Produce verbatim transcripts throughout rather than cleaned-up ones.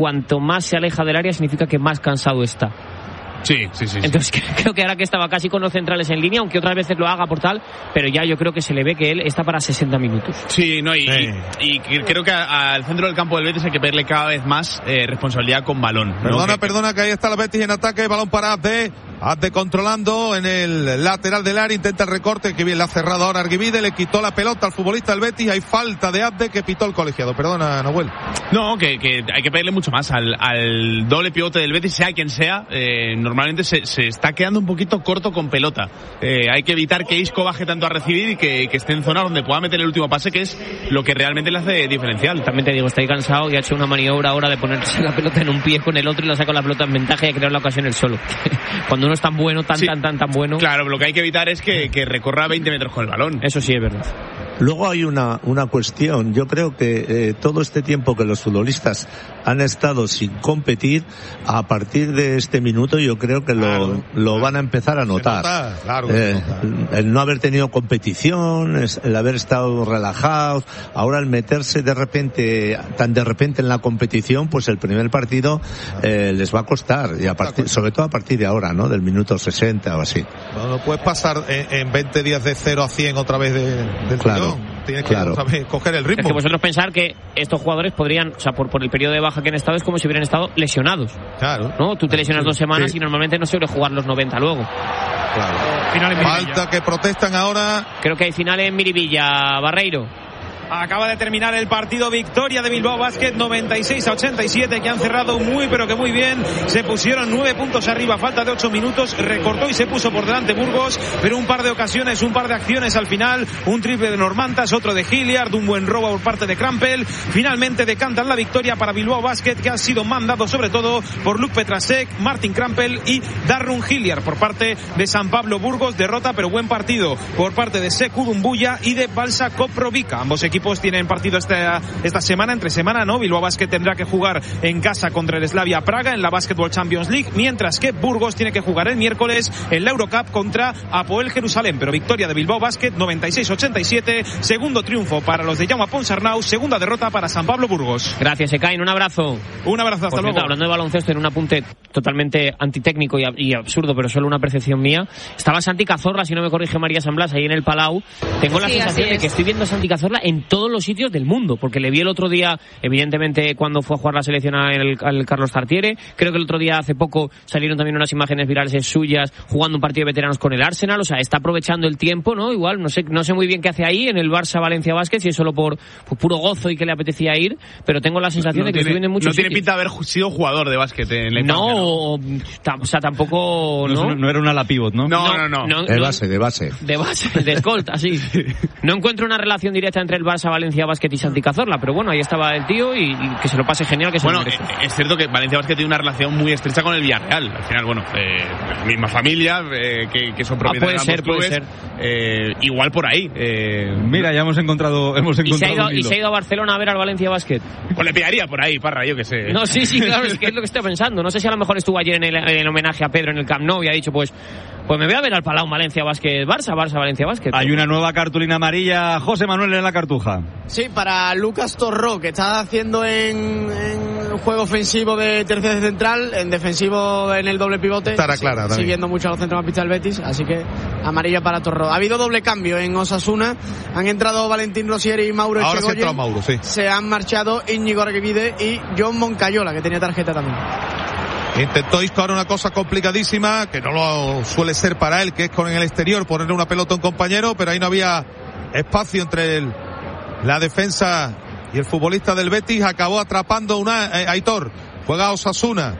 cuanto más se aleja del área significa que más cansado está. Sí, sí, sí. Entonces sí. Creo que ahora que estaba casi con los centrales en línea, aunque otras veces lo haga por tal, pero ya yo creo que se le ve que él está para sesenta minutos. Sí, no, y, sí. y, y creo que al centro del campo del Betis hay que pedirle cada vez más eh, responsabilidad con balón. Perdona, ¿no? que... perdona, que ahí está el Betis en ataque, balón para Abde. Abde controlando en el lateral del área, intenta el recorte, que bien la ha cerrado ahora Arguivide, le quitó la pelota al futbolista del Betis, hay falta de Abde que pitó el colegiado. Perdona, Nahuel. No, que, que hay que pedirle mucho más al, al doble pivote del Betis, sea quien sea, eh, normalmente se, se está quedando un poquito corto con pelota. Eh, hay que evitar que Isco baje tanto a recibir y que, que esté en zona donde pueda meter el último pase, que es lo que realmente le hace diferencial. También te digo, está ahí cansado y ha hecho una maniobra ahora de ponerse la pelota en un pie con el otro y la saca la pelota en ventaja y a crear la ocasión él solo. Cuando uno es tan bueno, tan, sí. tan, tan, tan bueno. Claro, lo que hay que evitar es que, que recorra veinte metros con el balón. Eso sí es verdad. Luego hay una, una cuestión. Yo creo que eh, todo este tiempo que los futbolistas han estado sin competir, a partir de este minuto yo creo que claro, lo, lo van a empezar a notar. Nota, claro, eh, nota. El no haber tenido competición, el haber estado relajados, ahora el meterse de repente, tan de repente en la competición, pues el primer partido eh, les va a costar, y a partir, sobre todo a partir de ahora, ¿no? Del minuto sesenta o así. No, no puedes pasar en, en veinte días de cero a cien otra vez de, del claro. tirón. Tienes que claro. otra vez coger el ritmo. Es que vosotros pensar que estos jugadores podrían, o sea, por, por el periodo de baja que han estado, es como si hubieran estado lesionados. Claro. ¿No? Tú te lesionas sí, dos semanas sí. y normalmente no suele jugar los noventa luego. Claro. Final en Falta que protestan ahora. Creo que hay final en Miribilla, Barreiro. Acaba de terminar el partido, victoria de Bilbao Basket noventa y seis a ochenta y siete, que han cerrado muy pero que muy bien. Se pusieron nueve puntos arriba, falta de ocho minutos, recortó y se puso por delante Burgos, pero un par de ocasiones, un par de acciones al final, un triple de Normantas, otro de Hilliard, un buen robo por parte de Krampel. Finalmente decantan la victoria para Bilbao Basket, que ha sido mandado sobre todo por Luke Petrasek, Martin Krampel y Darrun Hilliard por parte de San Pablo Burgos. Derrota pero buen partido por parte de Sekou Doumbouya y de Balsa Koprovica. Ambos equipos tienen partido esta, esta semana, entre semana, ¿no? Bilbao Basket tendrá que jugar en casa contra el Slavia Praga en la Basketball Champions League, mientras que Burgos tiene que jugar el miércoles en la Eurocup contra Apoel Jerusalén. Pero victoria de Bilbao Basket noventa y seis a ochenta y siete, segundo triunfo para los de Jaume Ponsarnau, segunda derrota para San Pablo Burgos. Gracias, Ekain, un abrazo. Un abrazo, hasta Por luego. Cierto, hablando de baloncesto, en un apunte totalmente antitécnico y, y absurdo, pero solo una percepción mía, estaba Santi Cazorla, si no me corrige María San Blas, ahí en el Palau. Tengo la sí, sensación de que estoy viendo a Santi Cazorla en todos los sitios del mundo, porque le vi el otro día, evidentemente, cuando fue a jugar la selección al, al Carlos Tartiere. Creo que el otro día, hace poco, salieron también unas imágenes virales suyas jugando un partido de veteranos con el Arsenal. O sea, está aprovechando el tiempo, ¿no? Igual, no sé, no sé muy bien qué hace ahí en el Barça Valencia Basket, si es solo por, por puro gozo y que le apetecía ir, pero tengo la sensación no de que tiene, estoy viendo en muchos No tiene sitios. pinta de haber sido jugador de básquet en la infancia, No, ¿no? o, o sea, tampoco, ¿no? No, no era una ala pivot, ¿no? No, no, no. no de no, base, de base. De base, de escolta, sí. No encuentro una relación directa entre el Barça Valencia Basket y Santi Cazorla, pero bueno, ahí estaba el tío y, y que se lo pase genial, que se bueno, lo merece. es cierto que Valencia Basket tiene una relación muy estrecha con el Villarreal. Al final, bueno, eh, misma familia, eh, que, que son propietarios ah, de ambos ser, puede clubes. ser. Eh, igual por ahí. Eh, Mira, ya hemos encontrado, hemos ¿Y se, ha encontrado ido, ¿Y se ha ido a Barcelona a ver al Valencia Basket? Pues le pillaría por ahí, Parra, yo que sé. No, sí, sí, claro, es que es lo que estoy pensando. No sé si a lo mejor estuvo ayer en el, en el homenaje a Pedro en el Camp Nou y ha dicho, pues, pues me voy a ver al Palau Valencia Basket, Barça, Barça, Valencia Basket. Hay una nueva cartulina amarilla, José Manuel en la Cartuja. Sí, para Lucas Torró, que está haciendo en, en juego ofensivo de tercera central, en defensivo en el doble pivote. Estará clara también. Siguiendo mucho a los centrocampistas del Betis, así que amarilla para Torró. Ha habido doble cambio en Osasuna, han entrado Valentín Rosieri y Mauro Ahora Echegoyen. sí ha entrado Mauro, sí. Se han marchado Íñigo Arguivide y John Moncayola, que tenía tarjeta también. Intentó Isco ahora una cosa complicadísima, que no lo suele ser para él, que es con el exterior ponerle una pelota a un compañero, pero ahí no había espacio entre el, la defensa y el futbolista del Betis. Acabó atrapando una eh, Aitor, juega a Osasuna.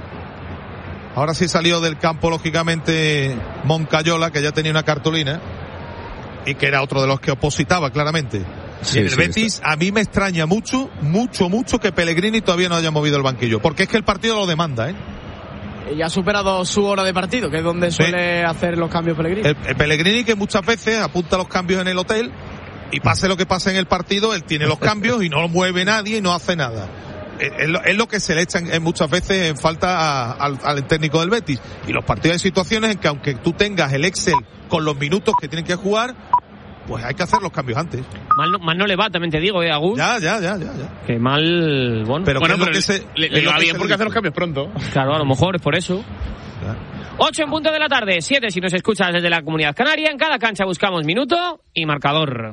Ahora sí salió del campo, lógicamente, Moncayola, que ya tenía una cartulina y que era otro de los que opositaba claramente. Sí, y en el sí, Betis, está. a mí me extraña mucho, mucho, mucho que Pellegrini todavía no haya movido el banquillo, porque es que el partido lo demanda, ¿eh? Ya ha superado su hora de partido, que es donde suele sí. hacer los cambios Pellegrini. El, el Pellegrini, que muchas veces apunta los cambios en el hotel y pase lo que pase en el partido, él tiene los cambios y no lo mueve nadie y no hace nada. Es, es, lo, es lo que se le echan en muchas veces en falta a, al, al técnico del Betis. Y los partidos hay situaciones en que aunque tú tengas el Excel con los minutos que tienen que jugar, pues hay que hacer los cambios antes. Mal no, mal no le va, también te digo, eh, Agus. Ya, ya, ya, ya, ya. Que mal, bueno. Pero, bueno, pero pero que se, le, le va bien porque hace los cambios pronto. Claro, a lo mejor es por eso. ocho en punto de la tarde, siete si nos escuchas desde la Comunidad Canaria. En cada cancha buscamos minuto y marcador.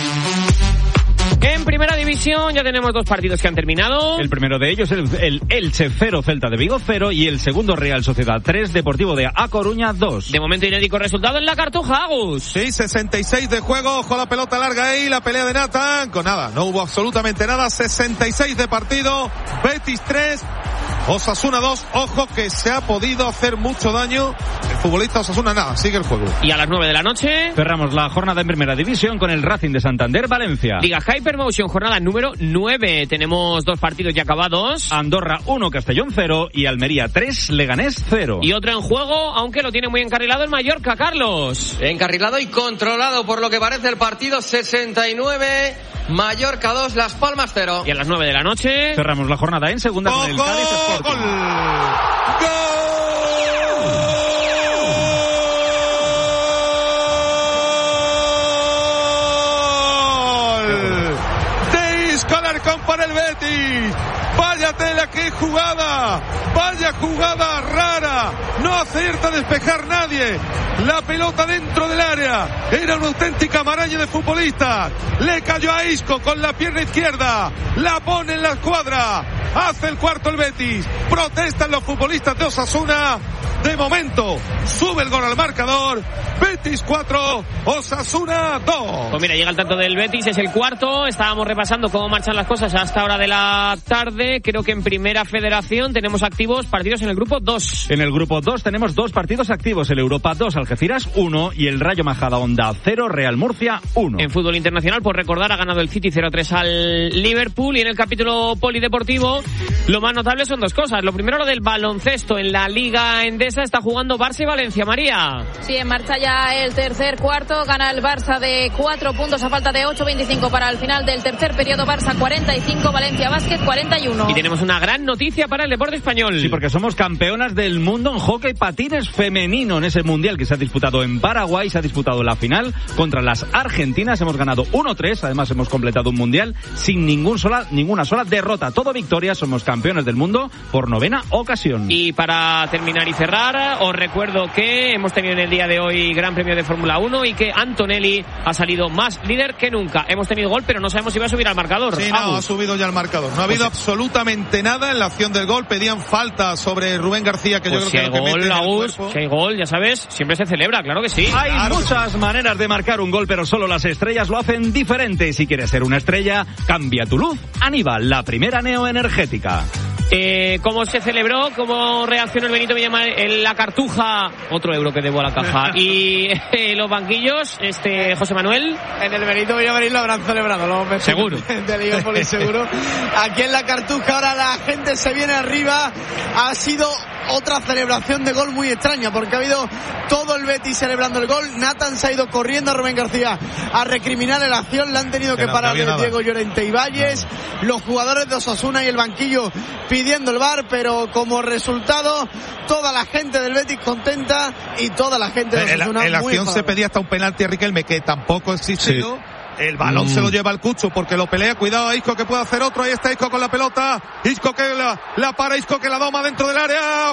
En primera división ya tenemos dos partidos que han terminado. El primero de ellos, el, el Elche cero, Celta de Vigo cero, y el segundo Real Sociedad tres, Deportivo de A Coruña dos. De momento inédito resultado en la Cartuja, Agus. Sí, sesenta y seis de juego, ojo a la pelota larga ahí, la pelea de Nathan, con nada, no hubo absolutamente nada, sesenta y seis de partido, Betis tres, Osasuna dos, ojo que se ha podido hacer mucho daño, el futbolista Osasuna nada, sigue el juego. Y a las nueve de la noche cerramos la jornada en primera división con el Racing de Santander, Valencia. Liga Hypermotion, jornada número nueve. Tenemos dos partidos ya acabados. Andorra uno, Castellón cero y Almería tres, Leganés cero. Y otro en juego, aunque lo tiene muy encarrilado el Mallorca, Carlos. Encarrilado y controlado por lo que parece el partido, sesenta y nueve, Mallorca dos, Las Palmas cero. Y a las nueve de la noche cerramos la jornada en segunda con el Cádiz Sporting. ¡Gol! ¡Gol! Para el Betis, vaya tela, qué jugada, vaya jugada rara, no acierta a despejar nadie, la pelota dentro del área, era una auténtica maraña de futbolistas, le cayó a Isco con la pierna izquierda, la pone en la escuadra, hace el cuarto el Betis, protestan los futbolistas de Osasuna, de momento sube el gol al marcador, Betis cuatro, Osasuna dos. Pues mira, llega el tanto del Betis, es el cuarto, estábamos repasando cómo marchan las cosas hasta hora de la tarde, creo que en Primera Federación tenemos activos partidos en el grupo dos. En el grupo dos tenemos dos partidos activos, el Europa dos, Algeciras uno y el Rayo Majadahonda cero, Real Murcia uno. En fútbol internacional, por recordar, ha ganado el City cero tres al Liverpool, y en el capítulo polideportivo lo más notable son dos cosas. Lo primero, lo del baloncesto en la Liga Endesa, está jugando Barça y Valencia, María. Sí, en marcha ya el tercer cuarto, gana el Barça de cuatro puntos a falta de ocho veinticinco para el final del tercer periodo. Barça cuarenta y cinco, Valencia Basket cuarenta y uno. Y tenemos una gran noticia para el deporte español. Sí, porque somos campeonas del mundo en hockey patines femenino en ese mundial que se ha disputado en Paraguay. Se ha disputado la final contra las argentinas. Hemos ganado uno tres. Además, hemos completado un mundial sin ningún sola, ninguna sola derrota. Todo victoria. Somos campeones del mundo por novena ocasión. Y para terminar y cerrar, os recuerdo que hemos tenido en el día de hoy Gran Premio de Fórmula uno y que Antonelli ha salido más líder que nunca. Hemos tenido gol, pero no sabemos si va a subir al marcador. Sí, no, ha subido ya al marcador. No ha habido pues absolutamente nada en la acción del gol. Pedían falta sobre Rubén García, que pues yo si creo que, hay lo que gol, mete en el Agus, cuerpo. si hay gol, ya sabes, siempre se celebra, claro que sí. Hay claro muchas que... maneras de marcar un gol, pero solo las estrellas lo hacen diferente. Si quieres ser una estrella, cambia tu luz. Aníbal, la primera neoenergética. Eh, ¿Cómo se celebró? ¿Cómo reaccionó el Benito Villamarín en la Cartuja? Otro euro que debo a la caja. Y eh, los banquillos, este José Manuel. En el Benito Villamarín lo habrán celebrado, los seguro. De Liverpool, seguro. Aquí en la Cartuja ahora la gente se viene arriba. Ha sido otra celebración de gol muy extraña, porque ha habido todo el Betis celebrando el gol. Nathan se ha ido corriendo a Rubén García a recriminar la acción, le han tenido que, que parar no el Diego Llorente y Valles, los jugadores de Osasuna y el banquillo pidiendo el V A R, pero como resultado toda la gente del Betis contenta y toda la gente de Osasuna en la, en la muy acción enfadada. Se pedía hasta un penalti a Riquelme que tampoco existió. Sí. El balón mm. se lo lleva al Cucho porque lo pelea. Cuidado a Isco que puede hacer otro. Ahí está Isco con la pelota. Isco que la, la para. Isco que la doma dentro del área.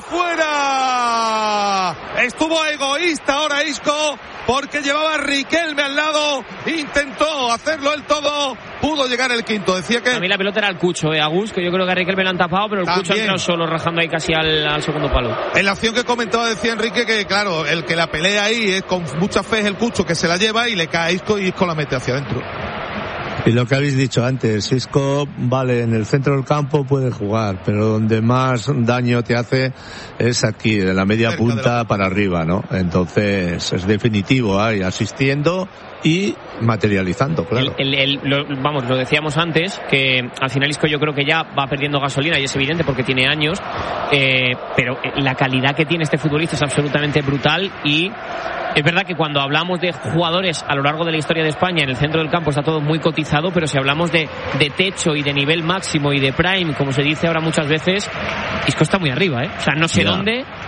¡Fuera! Estuvo egoísta ahora Isco porque llevaba a Riquelme al lado. Intentó hacerlo él todo. Pudo llegar el quinto. Decía que... A mí la pelota era el Cucho, eh, Agus, que yo creo que a Riquelme la han tapado, pero el También. Cucho ha entrado solo rajando ahí casi al, al segundo palo. En la acción que comentaba decía Enrique que, claro, el que la pelea ahí es con mucha fe es el Cucho que se la lleva y le cae a Isco y Isco la mete hacia adentro. Y lo que habéis dicho antes, Isco, vale, en el centro del campo puede jugar, pero donde más daño te hace es aquí, de la media Cerca punta la... para arriba, ¿no? Entonces es definitivo ahí, asistiendo y materializando, claro. El, el, el, lo, vamos, lo decíamos antes, que al final Isco yo creo que ya va perdiendo gasolina y es evidente porque tiene años, eh, pero la calidad que tiene este futbolista es absolutamente brutal y es verdad que cuando hablamos de jugadores a lo largo de la historia de España, en el centro del campo está todo muy cotizado, pero si hablamos de, de techo y de nivel máximo y de prime, como se dice ahora muchas veces, Isco está muy arriba, ¿eh? O sea, no sé ya. dónde,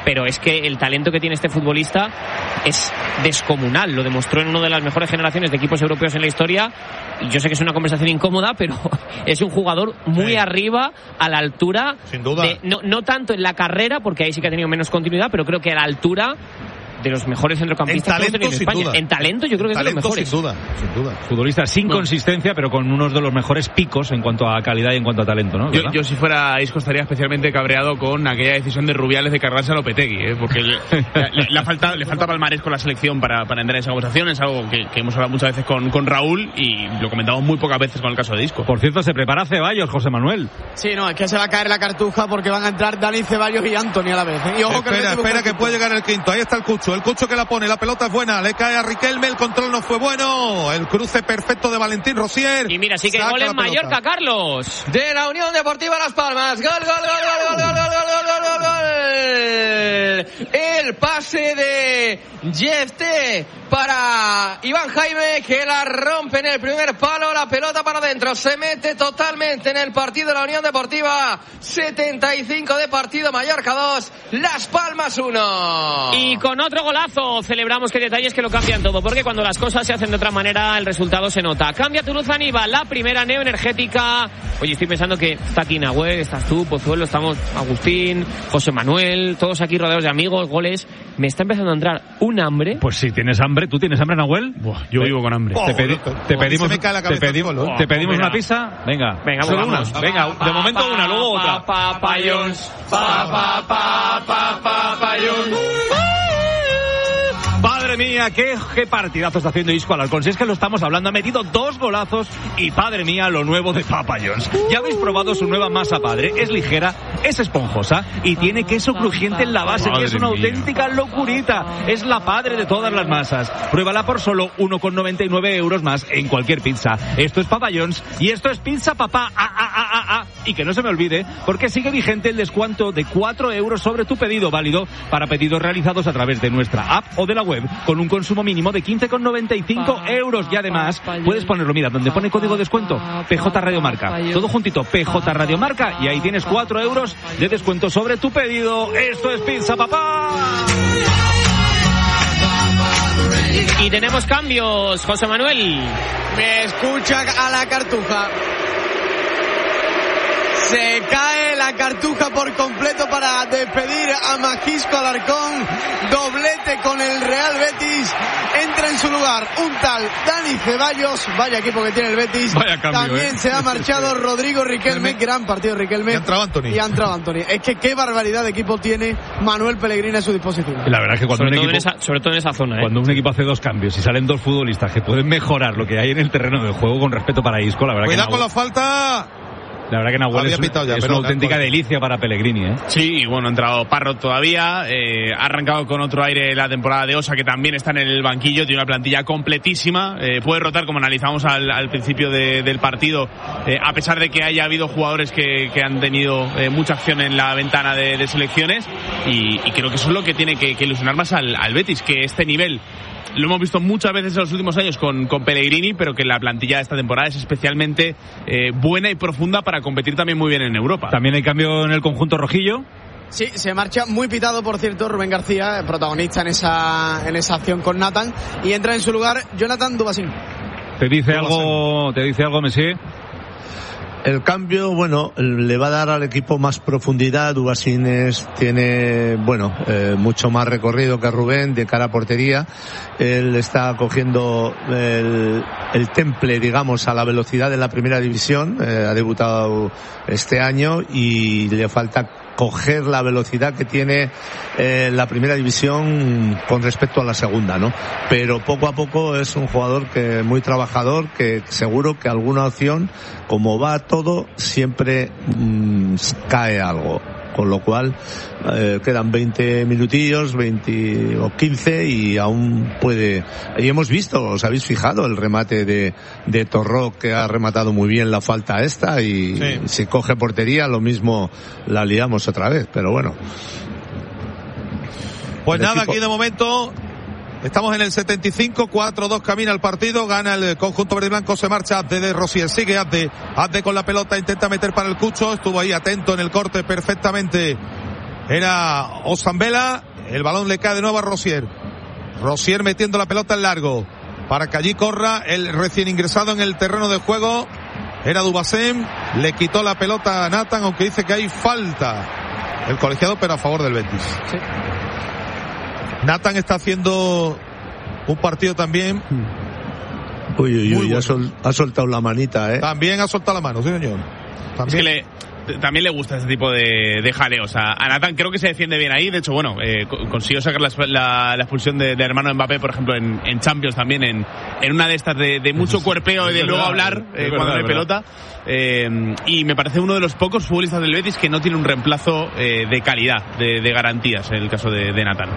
pero es que el talento que tiene este futbolista es descomunal. Lo demostró en una de las mejores generaciones de equipos europeos en la historia. Y yo sé que es una conversación incómoda, pero es un jugador muy sí. arriba, a la altura. Sin duda. De, no, no tanto en la carrera, porque ahí sí que ha tenido menos continuidad, pero creo que a la altura de los mejores centrocampistas en talento, que en España. Duda. En talento yo creo que talento, es de los mejores. Sin duda, sin duda. Futbolista sin no. consistencia, pero con unos de los mejores picos en cuanto a calidad y en cuanto a talento, ¿no? Yo, yo si fuera Isco estaría especialmente cabreado con aquella decisión de Rubiales de cargarse a Lopetegui, ¿eh? Porque le, le, le, falta, le falta palmarés con la selección para, para entrar en esa conversación. Es algo que, que hemos hablado muchas veces con, con Raúl y lo comentamos muy pocas veces con el caso de Isco. Por cierto, se prepara Ceballos, José Manuel. Sí, no, es que se va a caer la cartuja porque van a entrar Dani Ceballos y Anthony a la vez. Y ojo que espera, espera que puede llegar el quinto. Ahí está el Cucho, el Cucho que la pone. La pelota es buena, le cae a Riquelme, el control no fue bueno, el cruce perfecto de Valentín Rosier. Y mira, sí que gol en Mallorca, Carlos. De la Unión Deportiva Las Palmas. Gol, gol, gol, gol, gol, gol, gol, gol, gol, gol. El pase de Jefté para Iván Jaime, que la rompe en el primer palo, la pelota para adentro, se mete totalmente en el partido de la Unión Deportiva. setenta y cinco de partido, Mallorca dos, Las Palmas uno. Y con otro golazo celebramos que detalles que lo cambian todo, porque cuando las cosas se hacen de otra manera el resultado se nota. Cambia Toulouse Aníbal, la primera neoenergética. Oye, estoy pensando que está aquí Nahuel, estás tú, Pozuelo, estamos Agustín, José Manuel, todos aquí rodeados de amigos, goles. Me está empezando a entrar un hambre. Pues si tienes hambre, ¿tú tienes hambre, Nahuel? Buah, yo vivo con hambre. Oh, te, pedi te pedimos, te pedimos, solo, ¿eh? te pedimos una pizza. Venga, venga, solo una. Venga, de momento pa, una, luego otra. Papayons, pa, pa, pa, pa, papayons. Madre mía, qué, qué partidazo está haciendo Isco Alarcón. Si es que lo estamos hablando, ha metido dos golazos y padre mía, lo nuevo de Papa John's. Ya habéis probado su nueva masa padre. Es ligera, es esponjosa y tiene queso crujiente en la base, que es una auténtica locurita. Es la padre de todas las masas. Pruébala por solo uno con noventa y nueve euros más en cualquier pizza. Esto es Papa John's y esto es Pizza Papá. Ah, ah, ah, ah, ah. Y que no se me olvide, porque sigue vigente el descuento de cuatro euros sobre tu pedido, válido para pedidos realizados a través de nuestra app o de la web, con un consumo mínimo de quince con noventa y cinco euros. Y además puedes ponerlo, mira, donde pone código de descuento, P J Radio Marca, todo juntito, P J Radio Marca, y ahí tienes cuatro euros de descuento sobre tu pedido. Esto es Pizza Papá. Y tenemos cambios, José Manuel. Me escucha a la cartuja. Se cae la cartuja por completo para despedir a Magisco Alarcón. Doblete con el Real Betis. Entra en su lugar un tal Dani Ceballos. Vaya equipo que tiene el Betis. Vaya cambio, También ¿eh? se ha marchado Rodrigo Riquelme. Gran partido Riquelme. Y ha entrado Anthony. Y ha entrado Anthony. Es que qué barbaridad de equipo tiene Manuel Pellegrini a su disposición. La verdad es que cuando sobre, un todo equipo, en esa, sobre todo en esa zona, ¿eh? Cuando un equipo hace dos cambios y salen dos futbolistas que pueden mejorar lo que hay en el terreno de juego, con respeto para Isco, la verdad Cuidado que con la falta. La verdad que Nahuel es, ya, es una auténtica delicia para Pellegrini, ¿eh? Sí, y bueno, ha entrado Parrot todavía, eh, ha arrancado con otro aire la temporada de Osa, que también está en el banquillo, tiene una plantilla completísima, eh, puede rotar, como analizamos al, al principio de, del partido, eh, a pesar de que haya habido jugadores que, que han tenido eh, mucha acción en la ventana de, de selecciones, y, y creo que eso es lo que tiene que, que ilusionar más al, al Betis, que este nivel lo hemos visto muchas veces en los últimos años con, con Pellegrini, pero que la plantilla de esta temporada es especialmente eh, buena y profunda para competir también muy bien en Europa. También hay cambio en el conjunto rojillo. Sí, se marcha muy pitado, por cierto, Rubén García, protagonista en esa en esa acción con Nathan, y entra en su lugar Jonathan Dubasín. ¿Te dice algo, te dice algo Messi? El cambio, bueno, le va a dar al equipo más profundidad. Dubasines tiene, bueno, eh, mucho más recorrido que Rubén de cara a portería. Él está cogiendo el, el temple, digamos, a la velocidad de la primera división. Eh, ha debutado este año y le falta coger la velocidad que tiene eh, la primera división con respecto a la segunda, ¿no? Pero poco a poco es un jugador que muy trabajador, que seguro que alguna opción, como va todo, siempre mmm, cae algo. Con lo cual eh, quedan veinte minutillos, veinte o quince, y aún puede. Y hemos visto, os habéis fijado, el remate de, de Torró, que ha rematado muy bien la falta esta, y sí. Si coge portería, lo mismo la liamos otra vez, pero bueno. Pues nada, equipo... aquí de momento estamos en el setenta y cinco, cuatro dos camina el partido, gana el conjunto verde y blanco, se marcha Abde de Rosier, sigue Abde, Abde con la pelota, intenta meter para el Cucho, estuvo ahí atento en el corte perfectamente era Osambela. El balón le cae de nuevo a Rosier. Rosier metiendo la pelota en largo para que allí corra el recién ingresado en el terreno de juego. Era Dubasem, le quitó la pelota a Nathan, aunque dice que hay falta el colegiado, pero a favor del Betis. Sí. Nathan está haciendo un partido también. Uy, uy, uy, bueno. ha, sol, ha soltado la manita, ¿eh? También ha soltado la mano, sí, señor. También. Es que le... También le gusta este tipo de, de jaleos a, a Nathan. Creo que se defiende bien ahí. De hecho, bueno, eh, consiguió sacar la, la, la expulsión de, de hermano Mbappé, por ejemplo, en, en Champions también, en, en una de estas de, de mucho cuerpeo y de luego hablar eh, cuando no hay pelota. Eh, y me parece uno de los pocos futbolistas del Betis que no tiene un reemplazo eh, de calidad, de, de garantías, en el caso de, de Nathan.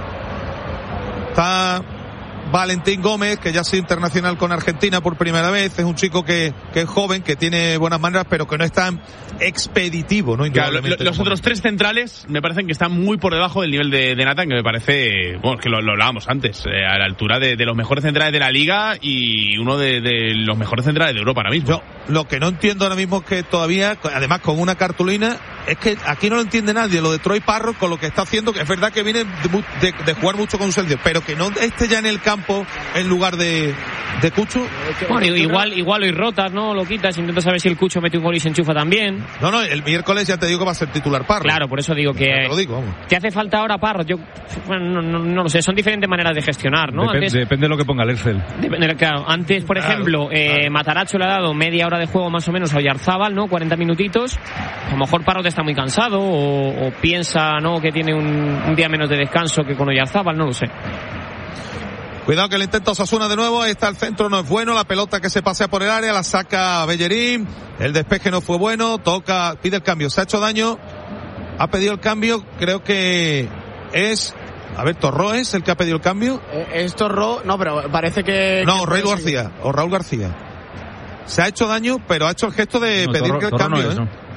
Está Valentín Gómez, que ya ha sido internacional con Argentina por primera vez. Es un chico que, que es joven, que tiene buenas maneras, pero que no es tan expeditivo, ¿no? Claro, lo, los otros tres centrales me parecen que están muy por debajo del nivel de, de Nathan, que me parece, bueno, que lo, lo hablábamos antes, eh, a la altura de, de los mejores centrales de la liga y uno de, de los mejores centrales de Europa ahora mismo. Yo, lo que no entiendo ahora mismo es que todavía, además con una cartulina, es que aquí no lo entiende nadie, lo de Troy Parro con lo que está haciendo, que es verdad que viene de, de, de jugar mucho con Celtic, pero que no esté ya en el campo en lugar de, de Cucho. Bueno, igual, igual hoy rotas, ¿no? Lo quitas, intenta saber si el Cucho mete un gol y se enchufa también. No, no, el miércoles ya te digo que va a ser titular Parro. Claro, por eso digo que... Te lo digo, vamos. ¿Te hace falta ahora Parro? Yo, bueno, no, no, no lo sé, son diferentes maneras de gestionar, ¿no? Depende, antes, depende de lo que ponga el Excel. Depende, claro, antes, por claro, ejemplo, eh, claro. Matarazzo le ha dado media hora de juego más o menos a Oyarzábal, ¿no? cuarenta minutitos. A lo mejor Parro te está muy cansado o, o piensa, ¿no? Que tiene un, un día menos de descanso que con Oyarzábal, no lo sé. Cuidado que el intento Osasuna de nuevo, ahí está el centro, no es bueno, la pelota que se pasea por el área, la saca Bellerín, el despeje no fue bueno, toca, pide el cambio, se ha hecho daño, ha pedido el cambio, creo que es, a ver, Torró es el que ha pedido el cambio. Eh, es Torró, no, pero parece que... No, que Raúl García, o Raúl García. Se ha hecho daño, pero ha hecho el gesto de no, pedir Torró, el Torró cambio, no es, ¿eh? no.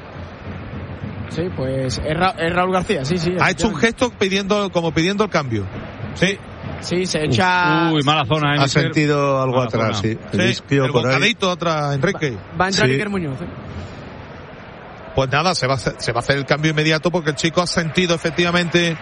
Sí, pues es, Ra- es Raúl García, sí, sí. Ha hecho un gesto pidiendo, como pidiendo el cambio. Sí. Sí, se echa... Uy, mala zona, ¿eh? Ha sentido algo Mala atrás, zona. sí. Sí, El isquio el por ahí. bocadito atrás, Enrique. Va a entrar Sí. Iker Muñoz. ¿eh? Pues nada, se va, a hacer, se va a hacer el cambio inmediato porque el chico ha sentido efectivamente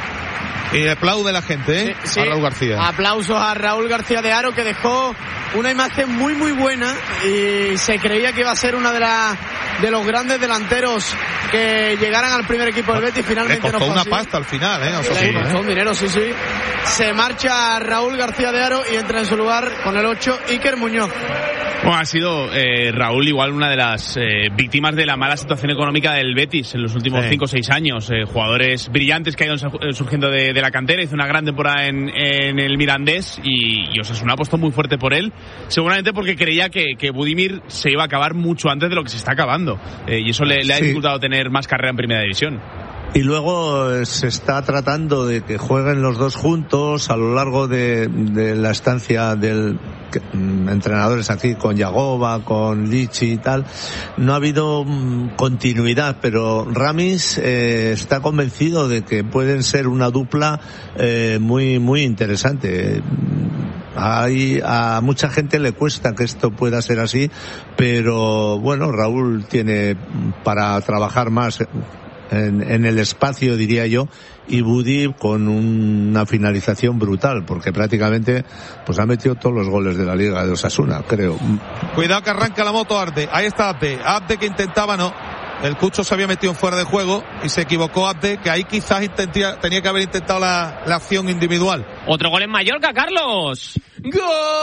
y aplaude la gente, ¿eh? Sí, sí. A Raúl García. Aplausos a Raúl García de Haro, que dejó una imagen muy muy buena y se creía que iba a ser una de las de los grandes delanteros que llegaran al primer equipo del Betis. Finalmente Le no costó fue una así. pasta al final, ¿eh? O sea, Le sí, costó ¿eh? un dinero, sí, sí. Se marcha Raúl García de Haro y entra en su lugar con el ocho Iker Muñoz. Bueno, ha sido eh, Raúl igual una de las eh, víctimas de la mala situación económica del Betis en los últimos Sí. cinco o seis años. Eh, jugadores brillantes que han ido su- surgiendo de, de la cantera. Hizo una gran temporada en, en el Mirandés y, y Osasuna apostó muy fuerte por él. Seguramente porque creía que, que Budimir se iba a acabar mucho antes de lo que se está acabando. Eh, y eso le, le ha Sí. dificultado tener más carrera en primera división. Y luego eh, se está tratando de que jueguen los dos juntos a lo largo de, de la estancia del que, mm, entrenadores aquí con Yagoba, con Lichi y tal. No ha habido mm, continuidad, pero Ramis eh, está convencido de que pueden ser una dupla eh, muy muy interesante. Hay, a mucha gente le cuesta que esto pueda ser así, pero bueno, Raúl tiene para trabajar más En, en el espacio, diría yo, y Budi con una finalización brutal, porque prácticamente pues ha metido todos los goles de la Liga de Osasuna, creo. Cuidado que arranca la moto Abde. Ahí está Abde. Abde que intentaba, no. El Cucho se había metido fuera de juego y se equivocó Abde, que ahí quizás intentía, tenía que haber intentado la, la acción individual. Otro gol en Mallorca, Carlos. ¡Gol!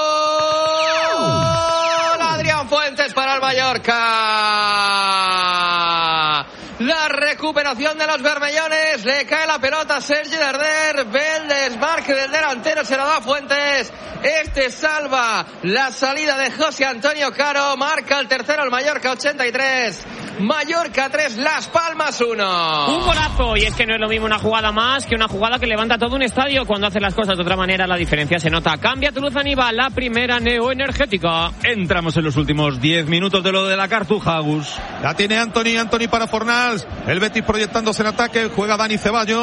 Adrián Fuentes para el Mallorca. La recuperación de los bermellones, le cae la pelota a Sergi Darder, ve el desmarque del delantero, se la da a Fuentes, este salva la salida de José Antonio Caro, marca el tercero el Mallorca, ochenta y tres, Mallorca tres, Las Palmas uno. Un golazo, y es que no es lo mismo una jugada más que una jugada que levanta todo un estadio. Cuando hace las cosas de otra manera la diferencia se nota. Cambia Toulouse Aníbal, la primera neoenergética. Entramos en los últimos diez minutos de lo de la Cartuja, Gus. La tiene Anthony, Anthony para Fornals. El Betis proyectándose en ataque, juega Dani Ceballos.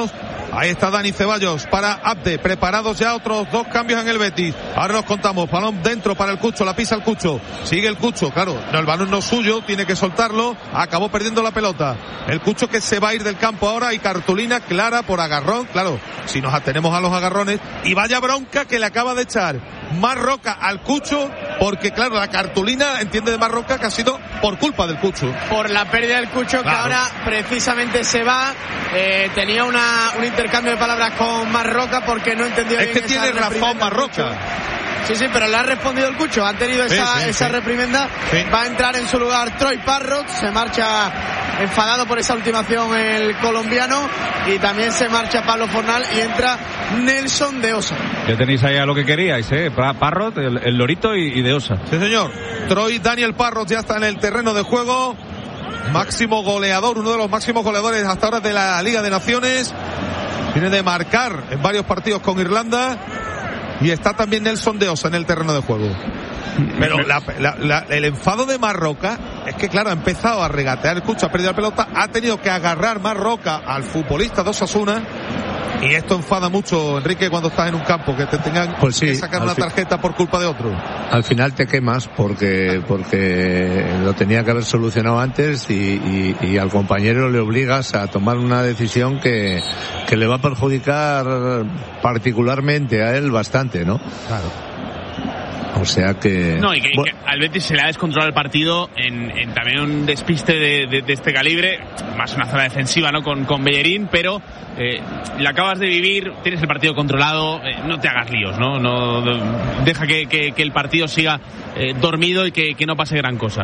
Ahí está Dani Ceballos para Abde. Preparados ya otros dos cambios en el Betis. Ahora los contamos. Balón dentro para el Cucho. La pisa el Cucho. Sigue el Cucho. Claro, no, el balón no es suyo. Tiene que soltarlo. Acabó perdiendo la pelota. El Cucho que se va a ir del campo ahora. Y cartulina clara por agarrón. Claro, si nos atenemos a los agarrones. Y vaya bronca que le acaba de echar Marroca al Cucho. Porque claro, la cartulina entiende de Marroca que ha sido por culpa del Cucho. Por la pérdida del Cucho, claro, que ahora precisamente se va. Eh, tenía una, un intercambio de palabras con Marroca porque no entendió bien. Es que tiene razón Marroca. Sí, sí, pero le ha respondido el Cucho. Han tenido esa, sí, sí, esa sí. reprimenda. Sí. Va a entrar en su lugar Troy Parrott. Se marcha enfadado por esa ultimación el colombiano. Y también se marcha Pablo Fornal y entra Nelson de Osa. Ya tenéis ahí a lo que queríais, ¿eh? Parrott, el, el Lorito y, y de Osa. Sí, señor. Troy Daniel Parrott ya está en el terreno de juego. Máximo goleador, uno de los máximos goleadores hasta ahora de la Liga de Naciones. Viene de marcar en varios partidos con Irlanda. Y está también Nelson de Osa en el terreno de juego. Pero la, la, la, el enfado de Marroca es que, claro, ha empezado a regatear el Cucho, ha perdido la pelota, ha tenido que agarrar Marroca al futbolista de Osasuna. Y esto enfada mucho, Enrique, cuando estás en un campo, que te tengan pues sí, que sacar una tarjeta por culpa de otro. Al final te quemas porque porque lo tenía que haber solucionado antes y, y, y al compañero le obligas a tomar una decisión que, que le va a perjudicar particularmente a él bastante, ¿no? Claro. O sea que... No, y que, bueno, que al Betis se le ha descontrolado el partido en, en también un despiste de, de, de este calibre, más una zona defensiva, ¿no? Con, con Bellerín, pero eh, la acabas de vivir, tienes el partido controlado, eh, no te hagas líos, ¿no? no, no deja que, que, que el partido siga eh, dormido y que, que no pase gran cosa.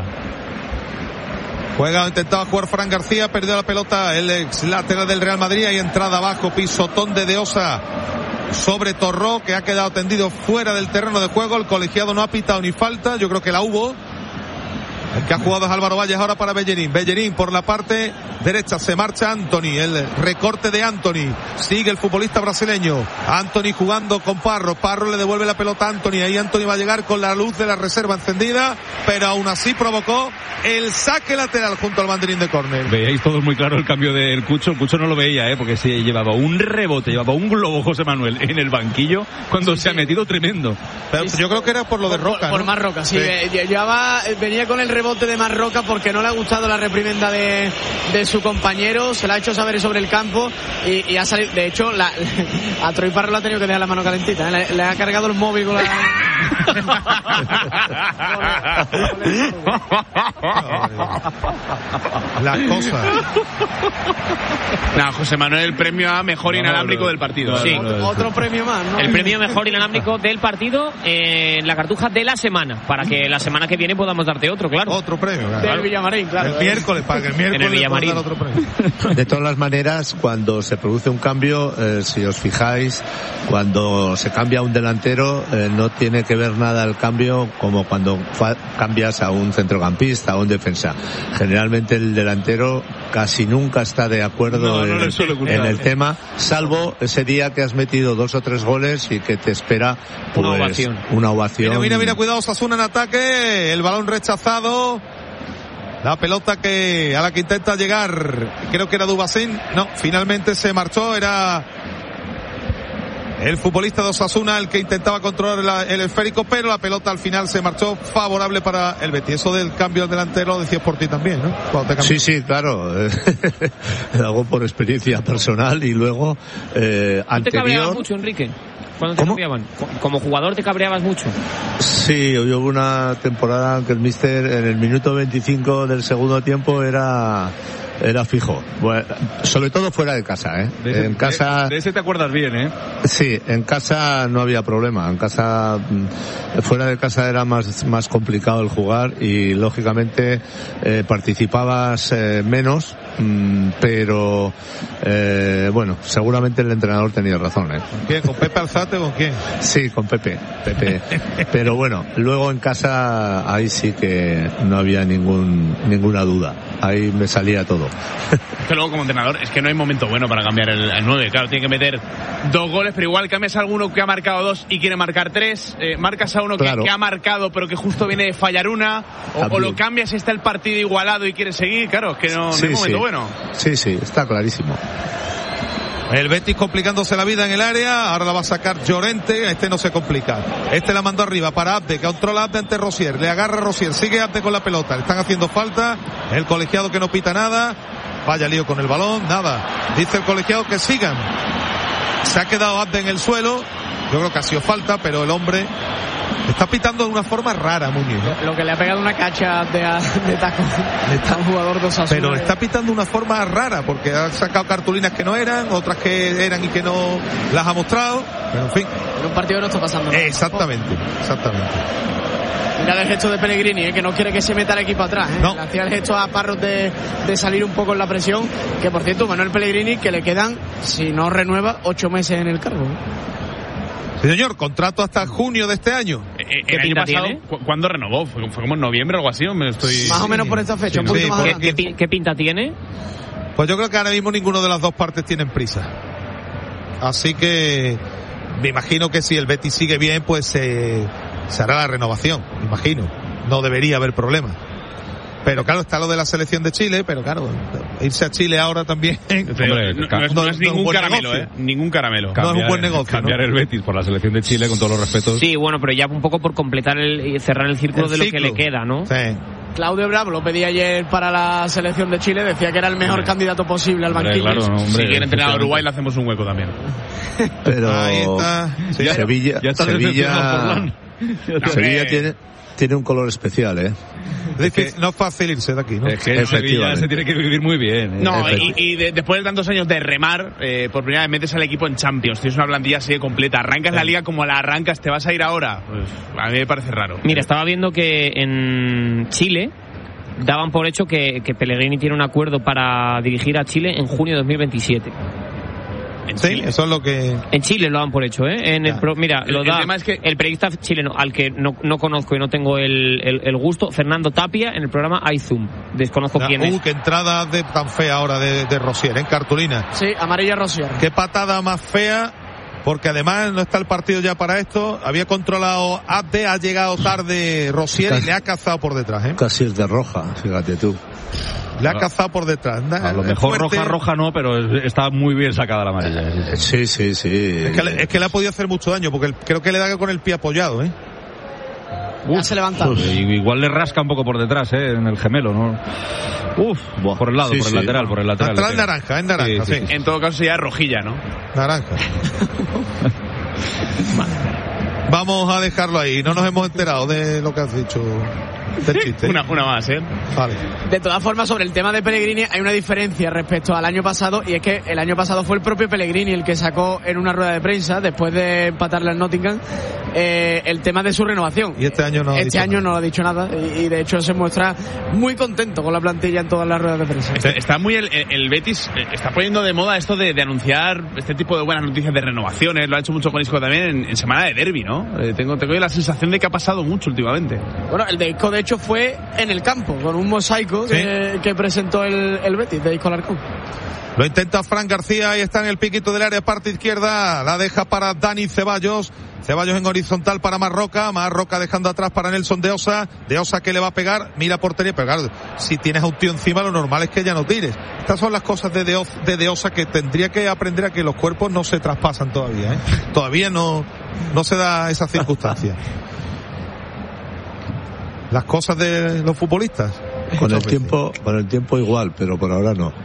Juega, intentaba jugar Fran García, perdió la pelota el ex lateral del Real Madrid, y entrada abajo, pisotón de De Osa sobre Torró, que ha quedado tendido fuera del terreno de juego. El colegiado no ha pitado ni falta, yo creo que la hubo. El que ha jugado es Álvaro Valles ahora para Bellerín. Bellerín por la parte derecha, se marcha Anthony, el recorte de Anthony. Sigue el futbolista brasileño. Anthony jugando con Parro. Parro le devuelve la pelota a Anthony. Ahí Anthony va a llegar con la luz de la reserva encendida, pero aún así provocó el saque lateral junto al banderín de córner. Veíais todos muy claro el cambio del Cucho. El Cucho no lo veía, ¿eh? Porque se llevaba un rebote, llevaba un globo José Manuel en el banquillo cuando sí, se sí. ha metido tremendo. Pero sí, yo creo que era por lo de Roca, Por, por ¿no? más Roca, sí. sí. Llevaba, venía con el rebote de Marroca porque no le ha gustado la reprimenda de, de su compañero, se la ha hecho saber sobre el campo y, y ha salido, de hecho la, a Troy Parro le ha tenido que dejar la mano calentita, ¿eh? le, le ha cargado el móvil con la las cosas. No, José Manuel, el premio a mejor no, inalámbrico no, del partido. No, sí. Otro, otro premio más, ¿no? El premio mejor inalámbrico del partido en la cartuja de la semana, para que la semana que viene podamos darte otro, claro. Otro premio, claro. Del Villamarín, claro. El miércoles, para que el miércoles en el Villamarín. Dar otro premio. De todas las maneras, cuando se produce un cambio, eh, si os fijáis, cuando se cambia un delantero, eh, no tiene que ver nada el cambio como cuando fa- cambias a un centrocampista, a un defensa. Generalmente el delantero casi nunca está de acuerdo no, no en, en el tema, salvo ese día que has metido dos o tres goles y que te espera pues, una ovación. Una ovación. Mira, mira, mira, cuidado, Osasuna en ataque, el balón rechazado. La pelota que a la que intenta llegar, creo que era Dubasín. No, finalmente se marchó, era el futbolista de Osasuna el que intentaba controlar la, el esférico, pero la pelota al final se marchó favorable para el Betis. Eso del cambio del delantero lo decías por ti también, ¿no? Sí, sí, claro. Hago por experiencia personal y luego eh, ¿No te anterior... cabreabas mucho, Enrique? ¿Cuándo te ¿Cómo? cambiaban? Como jugador te cabreabas mucho. Sí, hubo una temporada que el míster en el minuto veinticinco del segundo tiempo era era fijo. Bueno, sobre todo fuera de casa, ¿eh? De ese, en casa... De, de ese te acuerdas bien, ¿eh? Sí, en casa no había problema. En casa, fuera de casa era más, más complicado el jugar y lógicamente eh, participabas eh, menos, mmm, pero eh, bueno, seguramente el entrenador tenía razón, ¿eh? ¿Con quién? ¿Con Pepe Alzate o con quién? Sí, con Pepe, Pepe. Pero bueno, luego en casa ahí sí que no había ningún ninguna duda. Ahí me salía todo. Que luego como entrenador es que no hay momento bueno para cambiar el, el nueve. Claro, tiene que meter dos goles, pero igual cambias a alguno que ha marcado dos y quiere marcar tres. Eh, marcas a uno claro. que, que ha marcado pero que justo viene de fallar una. O, o lo cambias si está el partido igualado y quiere seguir. Claro, es que no, sí, no hay momento sí. bueno. Sí, sí, está clarísimo. El Betis complicándose la vida en el área. Ahora la va a sacar Llorente. Este no se complica. Este la mandó arriba para Abde, que controla Abde ante Rosier. Le agarra Rosier. Sigue Abde con la pelota. Le están haciendo falta. El colegiado que no pita nada. Vaya lío con el balón. Nada. Dice el colegiado que sigan. Se ha quedado Abde en el suelo. Yo creo que ha sido falta, pero el hombre está pitando de una forma rara, Muñiz. Lo que le ha pegado una cacha de, de taco. Está un jugador de Osasuna. Pero está pitando de una forma rara, porque ha sacado cartulinas que no eran, otras que eran y que no las ha mostrado. Pero en fin. En un partido no está pasando nada. Exactamente, exactamente. Mira el gesto de Pellegrini, ¿eh? Que no quiere que se meta el equipo atrás. ¿eh? No. Le hacía el gesto a Parros de, de salir un poco en la presión. Que por cierto, Manuel Pellegrini, que le quedan, si no renueva, ocho meses en el cargo. ¿eh? Sí, señor, contrato hasta junio de este año. Eh, ¿Qué pinta tiene? ¿Cuándo renovó? ¿Fue, fue como en noviembre o algo así? ¿O me estoy... Más o menos por esta fecha. Sí, un sí, más ¿Qué, ¿Qué, ¿Qué pinta tiene? Pues yo creo que ahora mismo ninguno de las dos partes tienen prisa. Así que me imagino que si el Betis sigue bien, pues eh, se hará la renovación. Me imagino. No debería haber problema. Pero claro, está lo de la selección de Chile, pero claro, irse a Chile ahora también. Hombre, no, no, es, no es ningún caramelo, ¿eh? Ningún caramelo. Cambiar, no es un buen negocio. Cambiar ¿no? el Betis por la selección de Chile, con todos los respetos. Sí, bueno, pero ya un poco por completar el cerrar el círculo el de lo ciclo. que le queda, ¿no? Sí. Claudio Bravo lo pedía ayer para la selección de Chile, decía que era el mejor hombre. candidato posible al banquillo. Claro, no, si quiere entrenar a Uruguay le hacemos un hueco también. Pero ahí está. Sí, ya, Sevilla, ya está Sevilla, Sevilla tiene tiene un color especial, ¿eh? Es que no es fácil irse de aquí, ¿no? Es que en Sevilla se tiene que vivir muy bien. ¿eh? No, y, y de, después de tantos años de remar, eh, por primera vez metes al equipo en Champions. Tienes una plantilla así de completa. Arrancas sí. la liga como la arrancas, te vas a ir ahora. Pues a mí me parece raro. Mira, estaba viendo que en Chile daban por hecho que, que Pellegrini tiene un acuerdo para dirigir a Chile en junio de dos mil veintisiete. ¿En sí, Chile? Eso es lo que... En Chile lo dan por hecho, ¿eh? En el pro... Mira, el, lo da el, tema es que... el periodista chileno, al que no, no conozco y no tengo el, el, el gusto, Fernando Tapia, en el programa iZoom. Desconozco ya, quién uh, es. Qué entrada de, tan fea ahora de, de Rosier, en cartulina. Sí, amarilla Rosier. Qué patada más fea, porque además no está el partido ya para esto. Había controlado Abde, ha llegado tarde Rosier casi, y le ha cazado por detrás, ¿eh? Casi es de roja, fíjate tú. Le ha cazado por detrás. A lo mejor fuerte. roja, roja no, pero está muy bien sacada la amarilla. Sí, sí, sí. Es que, le, es que le ha podido hacer mucho daño, porque el, creo que le da con el pie apoyado, ¿eh? Uf, ya se levanta. Uf, igual le rasca un poco por detrás, ¿eh? En el gemelo, ¿no? Uf, por el lado, sí, por el sí. lateral, por el lateral. Lateral naranja, es naranja, sí, sí. sí. En todo caso sería rojilla, ¿no? Naranja. Vamos a dejarlo ahí. No nos hemos enterado de lo que has dicho. Del chiste. Una, una más, ¿eh? Vale. De todas formas, sobre el tema de Pellegrini hay una diferencia respecto al año pasado, y es que el año pasado fue el propio Pellegrini el que sacó en una rueda de prensa, después de empatarle al Nottingham, eh, el tema de su renovación. Y este año no ha Este dicho año nada. no lo ha dicho nada, y, y de hecho se muestra muy contento con la plantilla en todas las ruedas de prensa. Está, está muy el, el Betis está poniendo de moda esto de, de anunciar este tipo de buenas noticias de renovaciones. Lo ha hecho mucho con Isco también en, en semana de derbi, ¿no? Eh, tengo, tengo la sensación de que ha pasado mucho últimamente. Bueno, el de Isco de hecho fue en el campo, con un mosaico, ¿sí?, que, que presentó el, el Betis de Isco Alarcón. Lo intenta Fran García, ahí está en el piquito del área, parte izquierda, la deja para Dani Ceballos. Ceballos en horizontal para Marroca, Marroca dejando atrás para Nelson de Osa, de Osa que le va a pegar, mira portería, pero claro, si tienes a un tío encima lo normal es que ya no tires. Estas son las cosas de de, de, de Osa que tendría que aprender a que los cuerpos no se traspasan todavía, ¿eh? Todavía no, no se da esa circunstancia. Las cosas de los futbolistas. Con el tiempo, con el tiempo igual, pero por ahora no.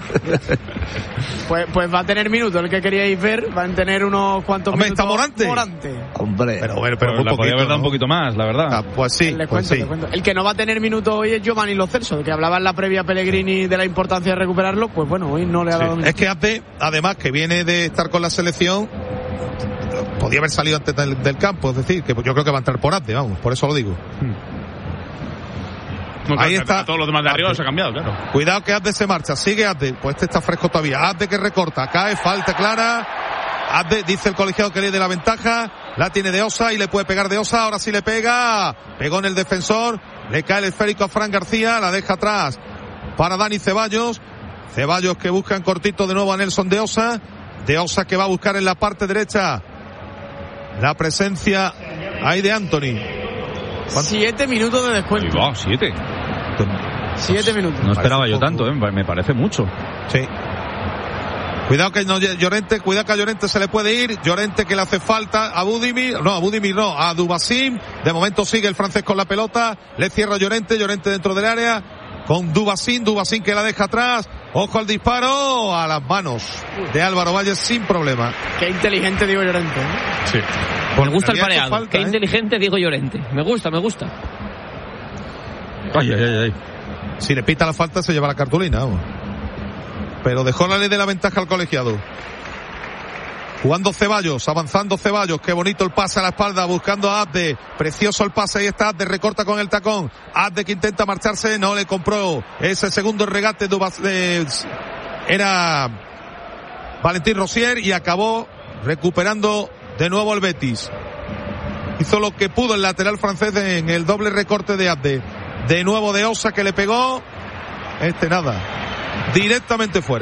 Pues, pues va a tener minutos el que queríais ver, van a tener unos cuantos Hombre, minutos. ¿está Morante? Morante. Hombre, pero bueno, pero, pero muy la poquito, podría haber dado ¿no? un poquito más, la verdad. Ah, pues sí, les pues cuento, sí. les cuento. El que no va a tener minutos hoy es Giovanni Lo Celso, de que hablaba en la previa Pellegrini de la importancia de recuperarlo, pues bueno, hoy no le ha dado sí. minutos. Es que hace, además que viene de estar con la selección, podía haber salido antes del, del campo, es decir, que yo creo que va a entrar por Abde, vamos, por eso lo digo. Hmm. No, ahí claro, está. Todos los demás de arriba se ha cambiado, claro. Cuidado que Abde se marcha, sigue Abde, pues este está fresco todavía. Abde que recorta, cae, falta clara. Abde, dice el colegiado que le dé la ventaja, la tiene de Osa y le puede pegar de Osa, ahora sí le pega, pegó en el defensor, le cae el esférico a Fran García, la deja atrás para Dani Ceballos. Ceballos que busca en cortito de nuevo a Nelson de Osa, de Osa que va a buscar en la parte derecha la presencia ahí de Anthony. Siete minutos de descuento. Wow, siete. Siete minutos. No esperaba yo tanto, ¿eh? Me parece mucho. Sí. Cuidado que no, Llorente, cuidado que a Llorente se le puede ir. Llorente que le hace falta a Budimir, no, a Budimir no, a Dubasín. De momento sigue el francés con la pelota. Le cierra Llorente, Llorente dentro del área. Con Dubasín, Dubasín que la deja atrás. Ojo al disparo, a las manos de Álvaro Valle sin problema. Qué inteligente Diego Llorente. Sí. Me gusta el pareado. Falta, Qué ¿eh? inteligente Diego Llorente. Me gusta, me gusta. Ay, ay, ay, ay. Si le pita la falta se lleva la cartulina, vamos. Pero dejó la ley de la ventaja al colegiado. Jugando Ceballos, avanzando Ceballos, qué bonito el pase a la espalda, buscando a Abde, precioso el pase, ahí está Abde, recorta con el tacón, Abde que intenta marcharse, no le compró ese segundo regate de, era Valentín Rosier y acabó recuperando de nuevo el Betis. Hizo lo que pudo el lateral francés en el doble recorte de Abde, de nuevo de Osa que le pegó, este nada, directamente fuera.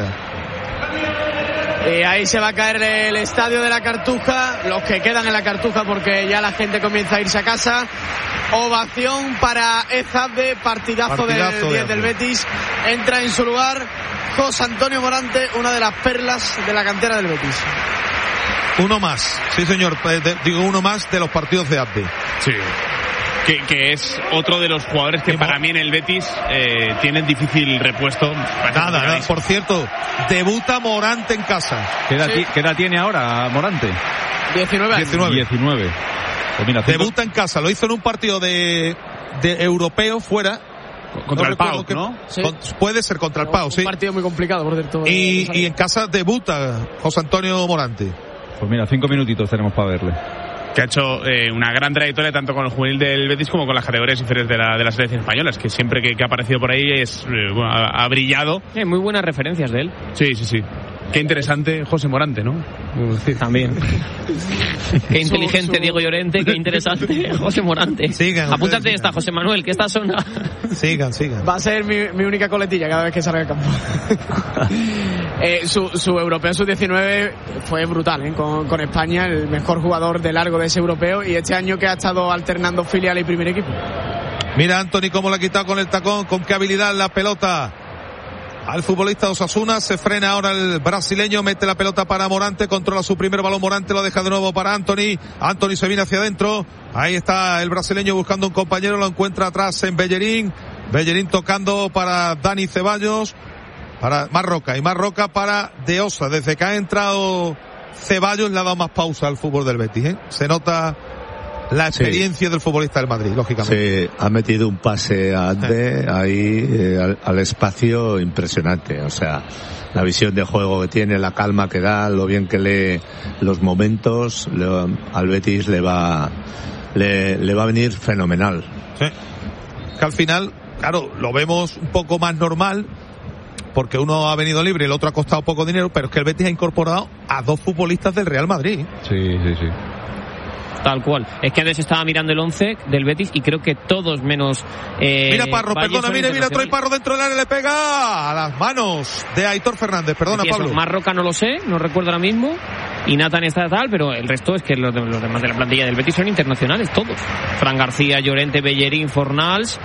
Y ahí se va a caer el estadio de la Cartuja, los que quedan en la Cartuja porque ya la gente comienza a irse a casa. Ovación para Ezabde, partidazo, partidazo del diez del Betis. Entra en su lugar José Antonio Morante, una de las perlas de la cantera del Betis. Uno más, sí señor, digo uno más de los partidos de Abde. Sí. Que, que es otro de los jugadores que para mí en el Betis eh, tienen difícil repuesto. Nada, nada, por cierto, debuta Morante en casa. ¿Qué edad, Sí. ¿qué edad tiene ahora Morante? diecinueve años. diecinueve. diecinueve. Pues mira, cinco... Debuta en casa, lo hizo en un partido de, de europeo fuera. Contra no el Pau, que, ¿no? Sí. Con, puede ser contra el Pau, un sí. Un partido muy complicado, por cierto. Y, y en casa debuta José Antonio Morante. Pues mira, cinco minutitos tenemos para verle. Que ha hecho eh, una gran trayectoria tanto con el juvenil del Betis como con las categorías inferiores de la, de la selección española. Es que siempre que, que ha aparecido por ahí es eh, bueno, ha, ha brillado. Hay muy buenas referencias de él. Sí, sí, sí. Qué interesante José Morante, ¿no? Sí, también. Qué inteligente Su- su- Diego Llorente, qué interesante José Morante. Sigan, Apúntate ustedes esta, sigan. José Manuel, que esta zona. Sigan, sigan. Va a ser mi, mi única coletilla cada vez que salga al campo. eh, su, su europeo sub diecinueve fue brutal, ¿eh? con, con España, el mejor jugador de largo de ese europeo, y este año que ha estado alternando filial y primer equipo. Mira Anthony cómo le ha quitado con el tacón, con qué habilidad la pelota al futbolista Osasuna. Se frena ahora el brasileño, mete la pelota para Morante, controla su primer balón Morante, lo deja de nuevo para Anthony. Anthony se viene hacia adentro, ahí está el brasileño buscando un compañero, lo encuentra atrás en Bellerín. Bellerín tocando para Dani Ceballos, para Marroca, y Marroca para De Osa. Desde que ha entrado Ceballos le ha dado más pausa al fútbol del Betis, ¿eh? Se nota la experiencia sí. del futbolista del Madrid, lógicamente. Sí, ha metido un pase a Ande sí. ahí eh, al, al espacio impresionante. O sea, la visión de juego que tiene, la calma que da, lo bien que lee los momentos, le, al Betis le va, le, le va a venir fenomenal. Sí. Que al final, claro, lo vemos un poco más normal, porque uno ha venido libre y el otro ha costado poco dinero, pero es que el Betis ha incorporado a dos futbolistas del Real Madrid. Sí, sí, sí. Tal cual. Es que antes estaba mirando el once del Betis y creo que todos menos... Eh, mira Parro, Valle perdona, mira, mira, Troy Parro dentro del área, le pega a las manos de Aitor Fernández. Perdona, sí, Pablo. Marroca no lo sé, no recuerdo ahora mismo. Y Nathan está tal, pero el resto es que los, de, los demás de la plantilla del Betis son internacionales, todos. Fran García, Llorente, Bellerín, Fornals,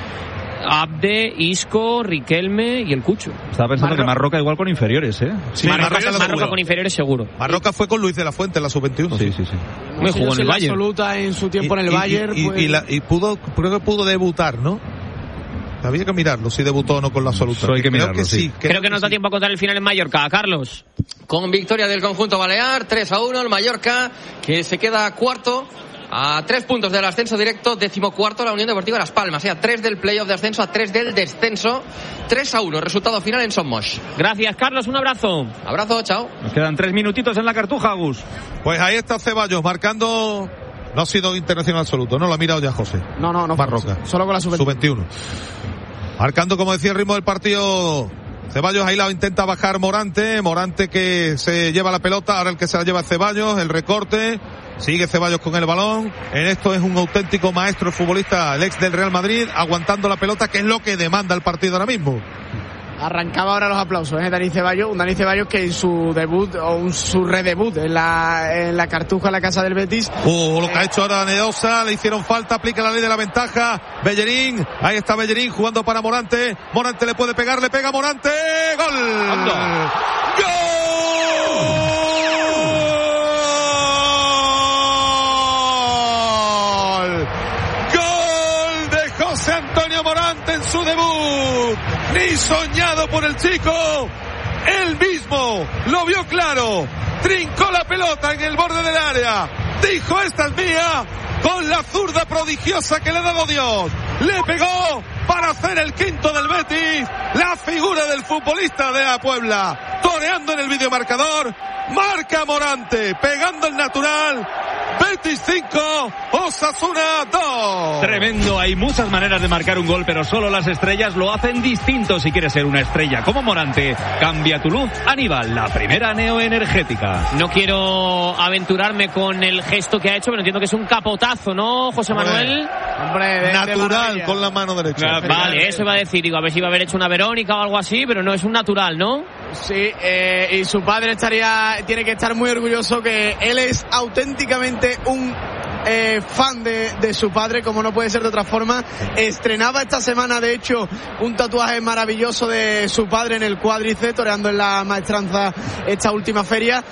Abde, Isco, Riquelme y el Cucho. Estaba pensando Marro... que Marroca igual con inferiores, ¿eh? Sí, Marroca, Marroca, Marroca con inferiores seguro. Marroca fue con Luis de la Fuente en la sub veintiuno. Sí, sí, sí. No Me sé jugó yo en el si la Bayern. absoluta en su tiempo y, en el y, Bayern. Y, pues... y, la, y pudo, creo que pudo debutar, ¿no? Había que mirarlo, si debutó o no con la absoluta. Hay que creo mirarlo, que sí. sí. Creo, creo que nos da tiempo a contar el final en Mallorca. Carlos. Con victoria del conjunto balear, tres a uno, el Mallorca, que se queda cuarto. A tres puntos del ascenso directo, decimocuarto la Unión Deportiva Las Palmas, o sea, tres del playoff de ascenso a tres del descenso, tres a uno, resultado final en Somos. Gracias, Carlos, un abrazo. Abrazo, chao. Nos quedan tres minutitos en la Cartuja, Gus. Pues ahí está Ceballos marcando. No ha sido internacional absoluto, no lo ha mirado ya José. No, no, no. Marroca. Solo con la sub veintiuno. Marcando, como decía, el ritmo del partido. Ceballos ahí la intenta bajar Morante. Morante que se lleva la pelota. Ahora el que se la lleva es Ceballos. El recorte. Sigue Ceballos con el balón. En esto es un auténtico maestro el futbolista, el ex del Real Madrid, aguantando la pelota, que es lo que demanda el partido ahora mismo. Arrancaba ahora los aplausos, ¿eh? Dani Ceballos, un Dani Ceballos que en su debut, o un, su redebut en la, en la Cartuja, en la casa del Betis. Oh, lo que ha hecho ahora Neosa, le hicieron falta, aplica la ley de la ventaja. Bellerín, ahí está Bellerín jugando para Morante. Morante le puede pegar, le pega Morante. ¡Gol! ¡Gol! su debut, ni soñado por el chico. Él mismo lo vio claro, trincó la pelota en el borde del área, dijo esta es mía, con la zurda prodigiosa que le ha dado Dios, le pegó para hacer el quinto del Betis, la figura del futbolista de la Puebla, toreando en el videomarcador, marca Morante, pegando el natural. Betis cinco, Osasuna dos. Tremendo, hay muchas maneras de marcar un gol, pero solo las estrellas lo hacen distinto. Si quieres ser una estrella como Morante, cambia tu luz Aníbal, la primera neoenergética. No quiero aventurarme con el gesto que ha hecho, pero entiendo que es un capotazo, ¿no, José Manuel? Hombre, de, natural de con la mano derecha. Ah, vale, eso iba a decir, digo, a ver si iba a haber hecho una Verónica o algo así, pero no, es un natural, ¿no? Sí, eh, y su padre estaría, tiene que estar muy orgulloso, que él es auténticamente un eh, fan de, de su padre, como no puede ser de otra forma. Estrenaba esta semana, de hecho, un tatuaje maravilloso de su padre en el cuádriceps, toreando en la Maestranza esta última feria,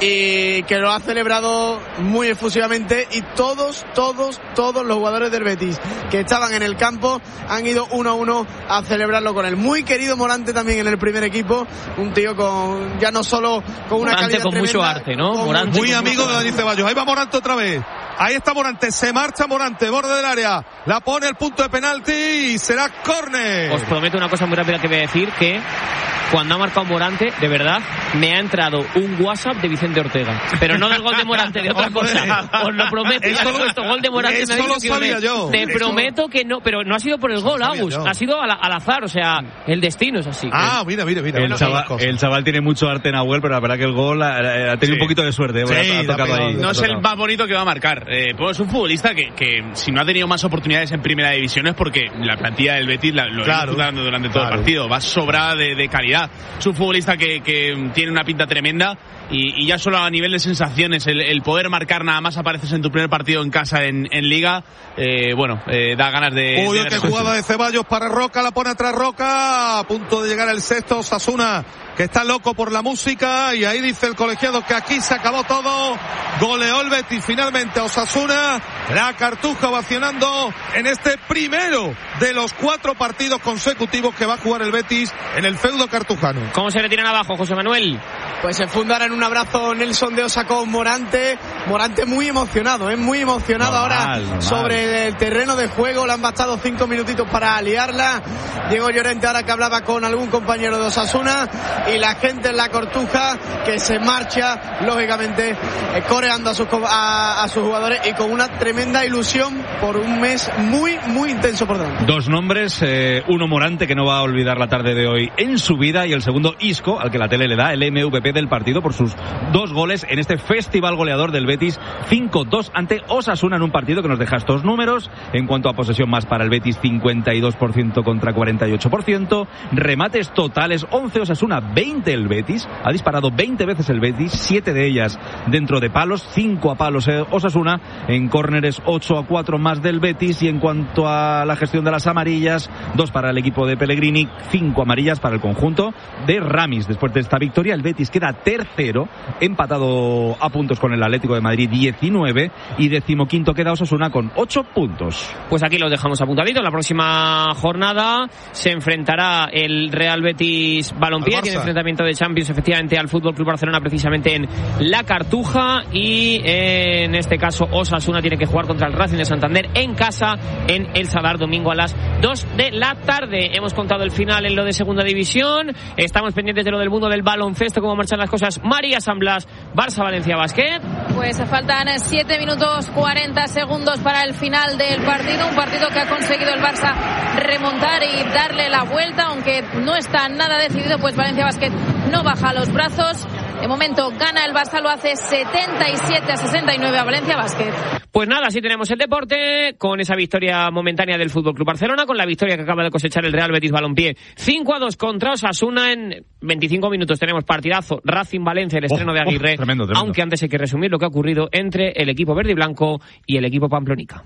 y que lo ha celebrado muy efusivamente, y todos, todos, todos los jugadores del Betis que estaban en el campo han ido uno a uno a celebrarlo con él. Muy querido Morante también en el primer equipo, un tío con, ya no solo con una Morante calidad con tremenda, mucho arte, ¿no? Morante muy amigo de Dani Ceballos. Ahí va Morante otra vez. Ahí está Morante, se marcha Morante, borde del área, la pone al punto de penalti y será córner. Os prometo una cosa muy rápida que voy a decir, que cuando ha marcado Morante, de verdad, me ha entrado un WhatsApp de Vicente Ortega. Pero no del gol de Morante, de otra cosa. Os lo prometo. Eso lo, esto, gol de Morante, eso lo sabía me, yo. Te eso, prometo que no, pero no ha sido por el gol, Agus. Ha sido al, al azar, o sea, el destino es así. Ah, mira, mira, mira. El, bueno, chaval, el chaval tiene mucho arte, Nahuel, pero la verdad que el gol ha, ha tenido sí. un poquito de suerte. Sí, ha, ha tocado ahí, no ha es tocado. el más bonito que va a marcar. Eh, pues es un futbolista que, que si no ha tenido más oportunidades en primera división es porque la plantilla del Betis la, lo claro, está dando durante todo claro. el partido. Va sobrada de, de calidad. Es un futbolista que, que tiene una pinta tremenda. Y, y ya solo a nivel de sensaciones, el, el poder marcar nada más apareces en tu primer partido en casa en, en Liga, eh, bueno, eh, da ganas de... Uy, de qué jugada de Ceballos para Roca, la pone atrás Roca, a punto de llegar el sexto, Osasuna, que está loco por la música, y ahí dice el colegiado que aquí se acabó todo, goleó el Betis finalmente a Osasuna, la Cartuja ovacionando en este primero de los cuatro partidos consecutivos que va a jugar el Betis en el feudo cartujano. ¿Cómo se le tiran abajo, José Manuel? Pues se fundará en un abrazo Nelson de Osa con Morante. Morante muy emocionado, es ¿eh? muy emocionado normal, ahora normal. sobre el terreno de juego. Le han bastado cinco minutitos para liarla. Diego Llorente ahora que hablaba con algún compañero de Osasuna, y la gente en la Cartuja que se marcha, lógicamente, eh, coreando a sus, a, a sus jugadores, y con una tremenda ilusión por un mes muy, muy intenso por delante. Dos nombres, eh, uno Morante, que no va a olvidar la tarde de hoy en su vida, y el segundo Isco, al que la tele le da el M V P del partido por sus dos goles en este festival goleador del Betis, cinco dos ante Osasuna, en un partido que nos deja estos números. En cuanto a posesión, más para el Betis, cincuenta y dos por ciento contra cuarenta y ocho por ciento, remates totales, once Osasuna, veinte el Betis, ha disparado veinte veces el Betis, siete de ellas dentro de palos, cinco a palos Osasuna, en córneres ocho a cuatro más del Betis, y en cuanto a la gestión de las amarillas, dos para el equipo de Pellegrini, cinco amarillas para el conjunto de Ramis. Después de esta victoria, el Betis queda tercero, empatado a puntos con el Atlético de Madrid, diecinueve, y decimoquinto queda Osasuna con ocho puntos. Pues aquí los dejamos apuntaditos. La próxima jornada se enfrentará el Real Betis Balompié, tiene enfrentamiento de Champions efectivamente al Fútbol Club Barcelona, precisamente en la Cartuja, y eh, en este caso Osasuna tiene que jugar contra el Racing de Santander en casa en el Sadar, domingo a las dos de la tarde. Hemos contado el final en lo de segunda división, estamos pendientes de lo del mundo del baloncesto, cómo marchan las cosas. María San Blas, Barça Valencia Basket. Pues faltan siete minutos cuarenta segundos para el final del partido, un partido que ha conseguido el Barça remontar y darle la vuelta, aunque no está nada decidido, pues Valencia Basket no baja los brazos. De momento gana el Barça, lo hace setenta y siete a sesenta y nueve a Valencia Basket. Pues nada, así tenemos el deporte, con esa victoria momentánea del Fútbol Club Barcelona, con la victoria que acaba de cosechar el Real Betis Balompié cinco a dos contra Osasuna. En veinticinco minutos tenemos partidazo Racing Valencia, el estreno oh, de Aguirre, oh, tremendo, tremendo. Aunque antes hay que resumir lo que ha ocurrido entre el equipo verde y blanco y el equipo pamplonica.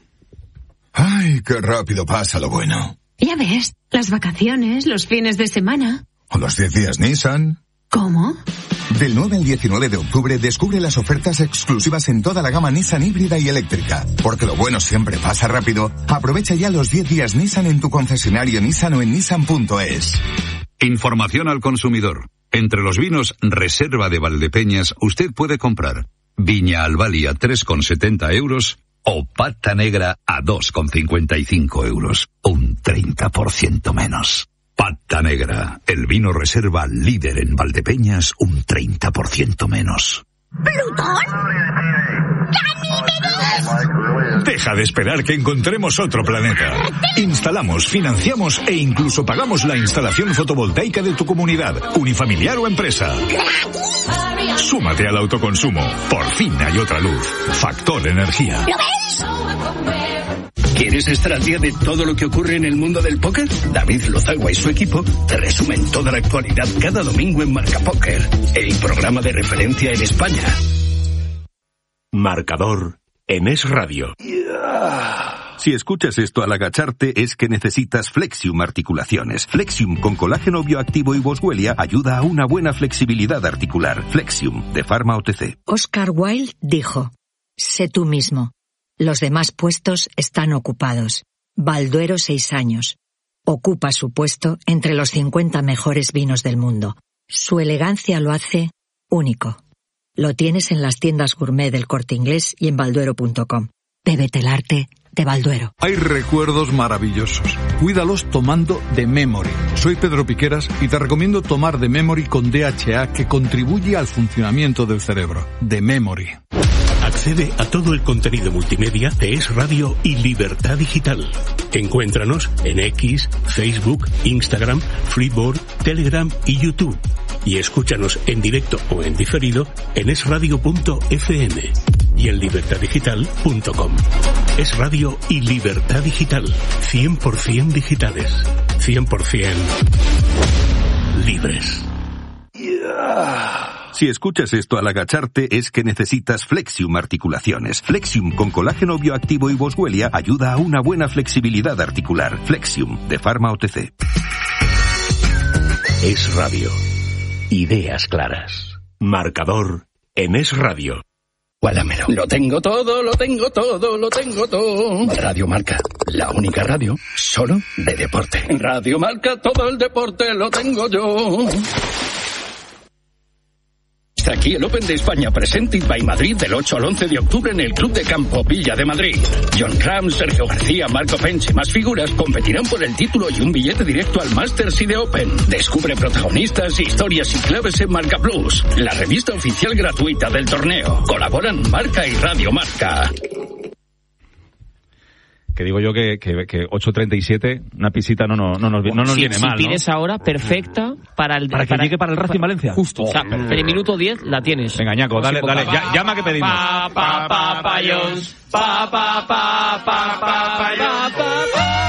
Ay, qué rápido pasa lo bueno. Ya ves, las vacaciones, los fines de semana. O los diez días Nissan. ¿Cómo? Del nueve al diecinueve de octubre descubre las ofertas exclusivas en toda la gama Nissan híbrida y eléctrica. Porque lo bueno siempre pasa rápido. Aprovecha ya los diez días Nissan en tu concesionario Nissan o en nissan punto es. Información al consumidor. Entre los vinos Reserva de Valdepeñas usted puede comprar Viña Albali a tres con setenta euros o Pata Negra a dos con cincuenta y cinco euros. Un treinta por ciento menos. Pata Negra, el vino Reserva líder en Valdepeñas, un treinta por ciento menos. ¿Plutón? ¡Ganímedes! Deja de esperar que encontremos otro planeta. Instalamos, financiamos e incluso pagamos la instalación fotovoltaica de tu comunidad, unifamiliar o empresa. Súmate al autoconsumo. Por fin hay otra luz. Factor Energía. ¿Lo ves? ¿Quieres estar al día de todo lo que ocurre en el mundo del póker? David Lozagua y su equipo te resumen toda la actualidad cada domingo en Marca Póker, el programa de referencia en España. Marcador en Es Radio. Si escuchas esto al agacharte es que necesitas Flexium Articulaciones. Flexium con colágeno bioactivo y boswellia ayuda a una buena flexibilidad articular. Flexium de Pharma O T C. Oscar Wilde dijo: sé tú mismo. Los demás puestos están ocupados. Balduero seis años. Ocupa su puesto entre los cincuenta mejores vinos del mundo. Su elegancia lo hace único. Lo tienes en las tiendas gourmet del Corte Inglés y en balduero punto com. Bébete el arte de Balduero. Hay recuerdos maravillosos. Cuídalos tomando The Memory. Soy Pedro Piqueras y te recomiendo tomar The Memory con D H A, que contribuye al funcionamiento del cerebro. The Memory. Accede a todo el contenido multimedia de Es Radio y Libertad Digital. Encuéntranos en X, Facebook, Instagram, Freeboard, Telegram y YouTube. Y escúchanos en directo o en diferido en es radio punto efe eme y en libertad digital punto com. Es Radio y Libertad Digital. cien por ciento digitales. cien por ciento libres. Si escuchas esto al agacharte es que necesitas Flexium Articulaciones. Flexium con colágeno bioactivo y boswellia ayuda a una buena flexibilidad articular. Flexium de Pharma O T C. Es Radio. Ideas claras. Marcador en Es Radio. Guárdamelo. Lo tengo todo, lo tengo todo, lo tengo todo. Radio Marca, la única radio solo de deporte. Radio Marca, todo el deporte lo tengo yo. Aquí el Open de España Presented by Madrid del ocho al once de octubre en el Club de Campo Villa de Madrid. John Ram, Sergio García, Marco Pence y más figuras competirán por el título y un billete directo al Masters y de Open. Descubre protagonistas, historias y claves en Marca Plus, la revista oficial gratuita del torneo. Colaboran Marca y Radio Marca. Que digo yo que, que, que ocho treinta y siete, una pisita no, no, no nos, no nos si, viene si mal, ¿no? pides ahora, perfecta para el... Para que para, llegue para el Racing Valencia. Justo. O sea, en el minuto diez la tienes. Venga, Ñaco, dale, dale. Ya, llama que pedimos. Pa, pa, pa, pa, Jones. Pa, pa, pa, pa, pa, pa, pa,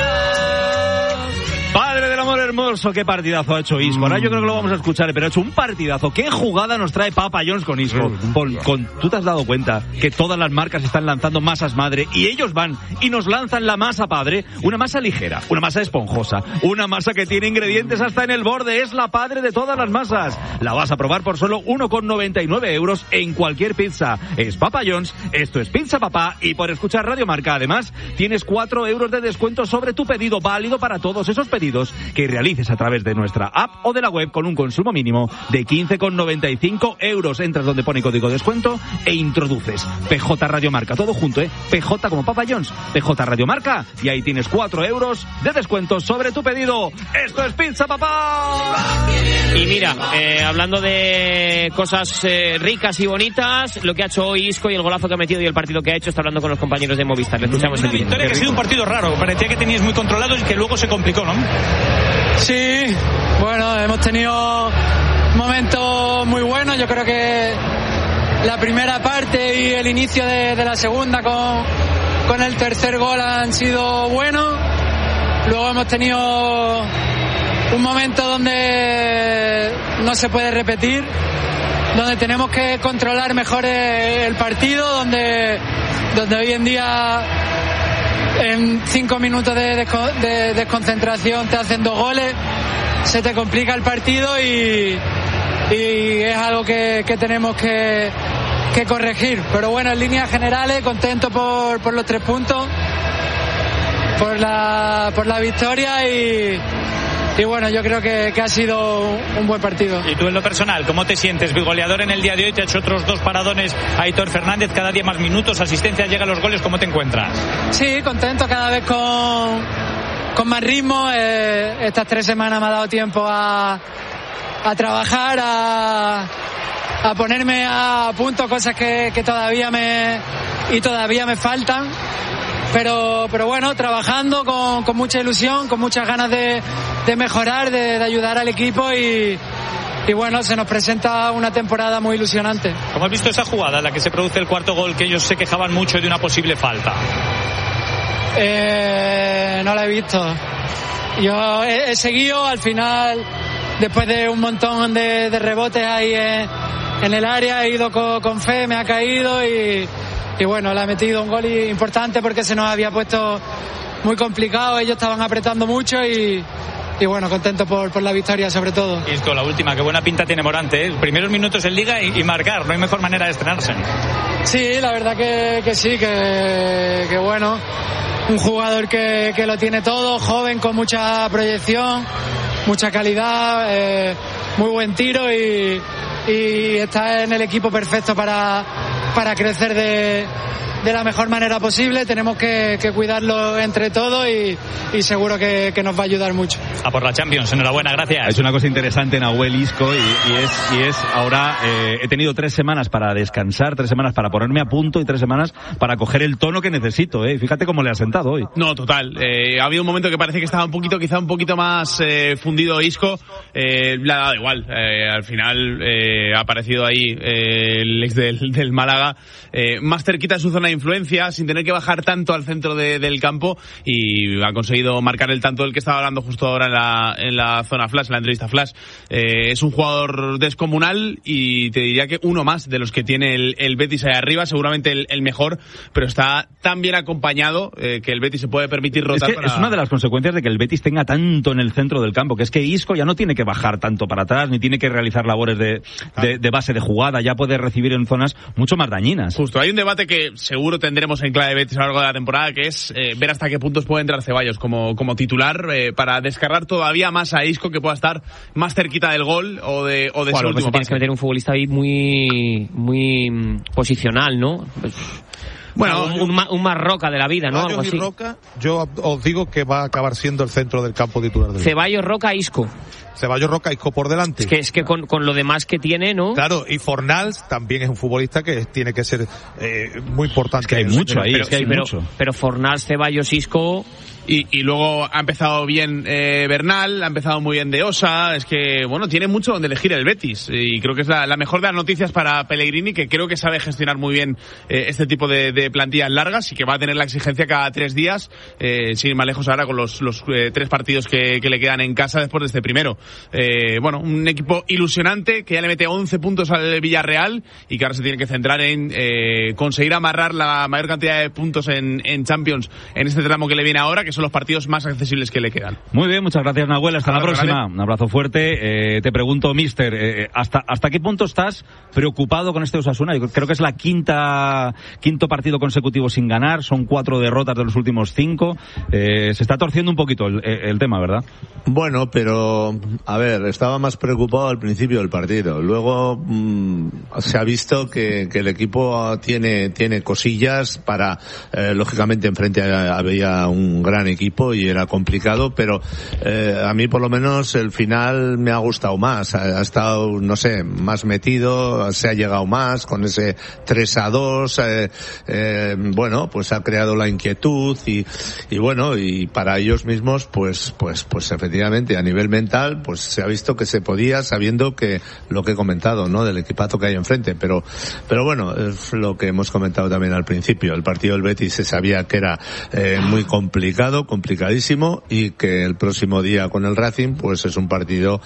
Padre del amor hermoso, qué partidazo ha hecho Isco. Ahora yo creo que lo vamos a escuchar, pero ha hecho un partidazo. ¿Qué jugada nos trae Papa Jones con Isco? Con, con, ¿Tú te has dado cuenta que todas las marcas están lanzando masas madre y ellos van y nos lanzan la masa padre? Una masa ligera, una masa esponjosa, una masa que tiene ingredientes hasta en el borde. Es la padre de todas las masas. La vas a probar por solo uno con noventa y nueve euros en cualquier pizza. Es Papa Jones, esto es Pizza Papá, y por escuchar Radio Marca además tienes cuatro euros de descuento sobre tu pedido, válido para todos esos pedidos que realices a través de nuestra app o de la web con un consumo mínimo de quince con noventa y cinco euros. Entras donde pone código de descuento e introduces P J Radio Marca, todo junto, ¿eh? P J como Papa Jones, P J Radio Marca, y ahí tienes cuatro euros de descuento sobre tu pedido. ¡Esto es Pizza Papá! Y mira, eh, hablando de cosas eh, ricas y bonitas, lo que ha hecho hoy Isco y el golazo que ha metido y el partido que ha hecho, está hablando con los compañeros de Movistar. Le escuchamos Una el vídeo. victoria que ha sido un partido raro. Parecía que teníais muy controlado y que luego se complicó, ¿no? Sí, bueno, hemos tenido momentos muy buenos. Yo creo que la primera parte y el inicio de, de la segunda con, con el tercer gol han sido buenos. Luego hemos tenido un momento donde no se puede repetir, donde tenemos que controlar mejor el partido, donde, donde hoy en día en cinco minutos de, de desconcentración te hacen dos goles, se te complica el partido y, y es algo que, que tenemos que, que corregir. Pero bueno, en líneas generales, contento por, por los tres puntos, por la, por la victoria y, y bueno, yo creo que, que ha sido un buen partido. Y tú en lo personal, ¿cómo te sientes? Goleador en el día de hoy, te ha hecho otros dos paradones Aitor Fernández, cada día más minutos, asistencia, llegan los goles, ¿cómo te encuentras? Sí, contento, cada vez con, con más ritmo. Eh, estas tres semanas me ha dado tiempo a, a trabajar, a, a ponerme a punto cosas que, que todavía me y todavía me faltan. Pero, pero bueno, trabajando con, con mucha ilusión, con muchas ganas de, de mejorar, de, de ayudar al equipo y, y bueno, se nos presenta una temporada muy ilusionante. ¿Cómo has visto esa jugada en la que se produce el cuarto gol, que ellos se quejaban mucho de una posible falta? Eh, no la he visto. Yo he, he seguido, al final, después de un montón de, de rebotes ahí en, en el área, he ido con, con fe, me ha caído y... Y bueno, le ha metido un gol importante porque se nos había puesto muy complicado, ellos estaban apretando mucho y, y bueno, contento por, por la victoria sobre todo. Y esto, la última, qué buena pinta tiene Morante, ¿eh? Primeros minutos en Liga y, y marcar, no hay mejor manera de estrenarse. Sí, la verdad que, que sí, que, que bueno, un jugador que, que lo tiene todo, joven, con mucha proyección, mucha calidad, eh, muy buen tiro y, y está en el equipo perfecto para... para crecer de, de la mejor manera posible. Tenemos que, que cuidarlo entre todos y, y seguro que, que nos va a ayudar mucho. A por la Champions, enhorabuena, gracias. Es una cosa interesante, Nahuel Isco, y, y, es, y es ahora eh, he tenido tres semanas para descansar, tres semanas para ponerme a punto y tres semanas para coger el tono que necesito, eh. Fíjate cómo le ha sentado hoy. No, total. Eh, ha habido un momento que parece que estaba un poquito, quizá un poquito más eh, fundido Isco. Eh, le ha dado igual. Eh, al final eh, ha aparecido ahí eh, el ex del, del Málaga eh, más cerquita de su zona de influencia, sin tener que bajar tanto al centro de, del campo, y ha conseguido marcar el tanto del que estaba hablando justo ahora en la, en la zona flash, en la entrevista flash. Eh, es un jugador descomunal y te diría que uno más de los que tiene el, el Betis ahí arriba, seguramente el, el mejor, pero está tan bien acompañado eh, que el Betis se puede permitir rotar. Es que para... es una de las consecuencias de que el Betis tenga tanto en el centro del campo, que es que Isco ya no tiene que bajar tanto para atrás, ni tiene que realizar labores de, de, de base de jugada, ya puede recibir en zonas mucho más dañinas. Justo, hay un debate que seguro tendremos en Clave Betis a lo largo de la temporada, que es eh, ver hasta qué puntos puede entrar Ceballos como, como titular eh, para descargar todavía más a Isco, que pueda estar más cerquita del gol o de, o de bueno, ese pues último tienes que meter un futbolista ahí muy, muy posicional, ¿no? Pues, bueno, un, un, un más Roca de la vida, ¿no? Ceballos Algo así. y Roca, yo os digo que va a acabar siendo el centro del campo titular del Ceballos, Roca, Isco. Ceballos, Roca, Isco por delante. Es que, es que con, con lo demás que tiene, ¿no? Claro, y Fornals también es un futbolista que tiene que ser eh, muy importante. Es que hay mucho ahí, pero, es que hay pero, mucho. Pero Fornals, Ceballos, Isco... Y, y luego ha empezado bien eh, Bernal, ha empezado muy bien De Osa, es que, bueno, tiene mucho donde elegir el Betis, y creo que es la, la mejor de las noticias para Pellegrini, que creo que sabe gestionar muy bien eh, este tipo de, de plantillas largas y que va a tener la exigencia cada tres días, eh, sin ir más lejos ahora con los, los eh, tres partidos que, que le quedan en casa después de este primero. Eh, bueno, un equipo ilusionante que ya le mete once puntos al Villarreal y que ahora se tiene que centrar en eh, conseguir amarrar la mayor cantidad de puntos en, en Champions en este tramo que le viene ahora, que son los partidos más accesibles que le quedan. Muy bien, muchas gracias, Nahuel. Hasta Abrazo, la próxima. vale. Un abrazo fuerte. Eh, te pregunto, mister, eh, ¿hasta, ¿hasta qué punto estás preocupado con este Osasuna? Yo creo que es la quinta quinto partido consecutivo sin ganar. Son cuatro derrotas de los últimos cinco. Eh, se está torciendo un poquito el, el tema, ¿verdad? Bueno, pero, a ver, estaba más preocupado al principio del partido. Luego mmm, se ha visto que, que el equipo tiene, tiene cosillas para, eh, lógicamente, enfrente había un gran equipo y era complicado, pero eh, a mí por lo menos el final me ha gustado más. Ha, ha estado, no sé, más metido, se ha llegado más con ese tres a dos, eh, eh, bueno, pues ha creado la inquietud y, y bueno, y para ellos mismos, pues, pues, pues efectivamente a nivel mental, pues se ha visto que se podía, sabiendo que lo que he comentado, ¿no? Del equipazo que hay enfrente, pero, pero bueno, es lo que hemos comentado también al principio. El partido del Betis se sabía que era eh, muy complicado, complicadísimo, y que el próximo día con el Racing, pues es un partido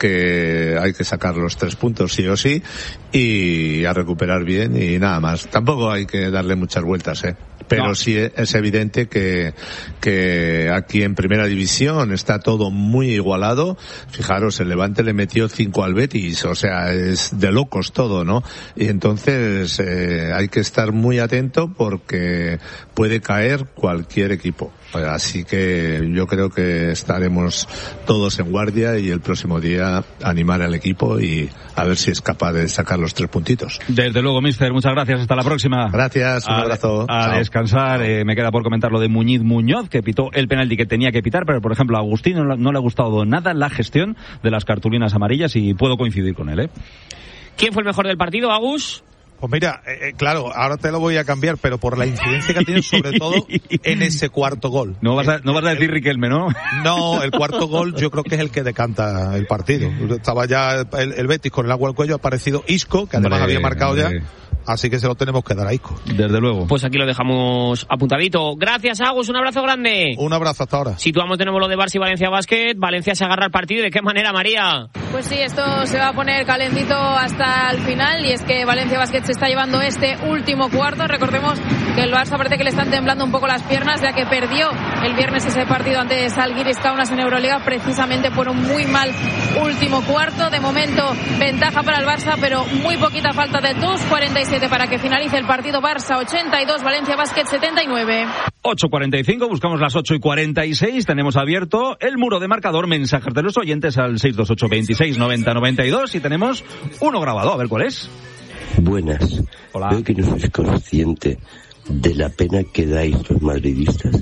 que hay que sacar los tres puntos sí o sí y a recuperar bien y nada más. Tampoco hay que darle muchas vueltas, eh. Pero No. sí es evidente que, que aquí en primera división está todo muy igualado. Fijaros, el Levante le metió cinco al Betis, o sea, es de locos todo, ¿no? Y entonces eh, hay que estar muy atento porque puede caer cualquier equipo. Así que yo creo que estaremos todos en guardia y el próximo día animar al equipo y a ver si es capaz de sacar los tres puntitos. Desde luego, mister, muchas gracias, hasta la próxima. Gracias, un a, abrazo. A Chao. descansar, eh, me queda por comentar lo de Muñiz Muñoz, que pitó el penalti que tenía que pitar, pero por ejemplo a Agustín no, no le ha gustado nada la gestión de las cartulinas amarillas y puedo coincidir con él, ¿eh? ¿Quién fue el mejor del partido, Agus? Pues mira, eh, claro, ahora te lo voy a cambiar, pero por la incidencia que ha tenido, sobre todo en ese cuarto gol. No vas a, no vas a decir Riquelme, ¿no? No, el cuarto gol yo creo que es el que decanta el partido. Estaba ya el, el Betis con el agua al cuello, ha aparecido Isco, que además Hombre, había marcado hombre. ya. Así que se lo tenemos que dar a Isco. Desde luego. Pues aquí lo dejamos apuntadito. Gracias, Agus, un abrazo grande. Un abrazo hasta ahora. Situamos de nuevo lo de Barça y Valencia Basket. Valencia se agarra al partido. ¿De qué manera, María? Pues sí, esto se va a poner calentito hasta el final y es que Valencia Basket se está llevando este último cuarto. Recordemos que el Barça parece que le están temblando un poco las piernas ya que perdió el viernes ese partido ante Žalgiris Kaunas en Euroliga precisamente por un muy mal último cuarto. De momento ventaja para el Barça, pero muy poquita falta de dos cuarenta y siete para que finalice el partido. Barça ochenta y dos, Valencia Basket setenta y nueve. ocho cuarenta y cinco, buscamos las ocho y cuarenta y seis, tenemos abierto el muro de marcador, mensajes de los oyentes al seis dos ocho veintiséis noventa noventa y dos y tenemos uno grabado, a ver cuál es. Buenas. Hola. Veo que no sois consciente de la pena que dais los madridistas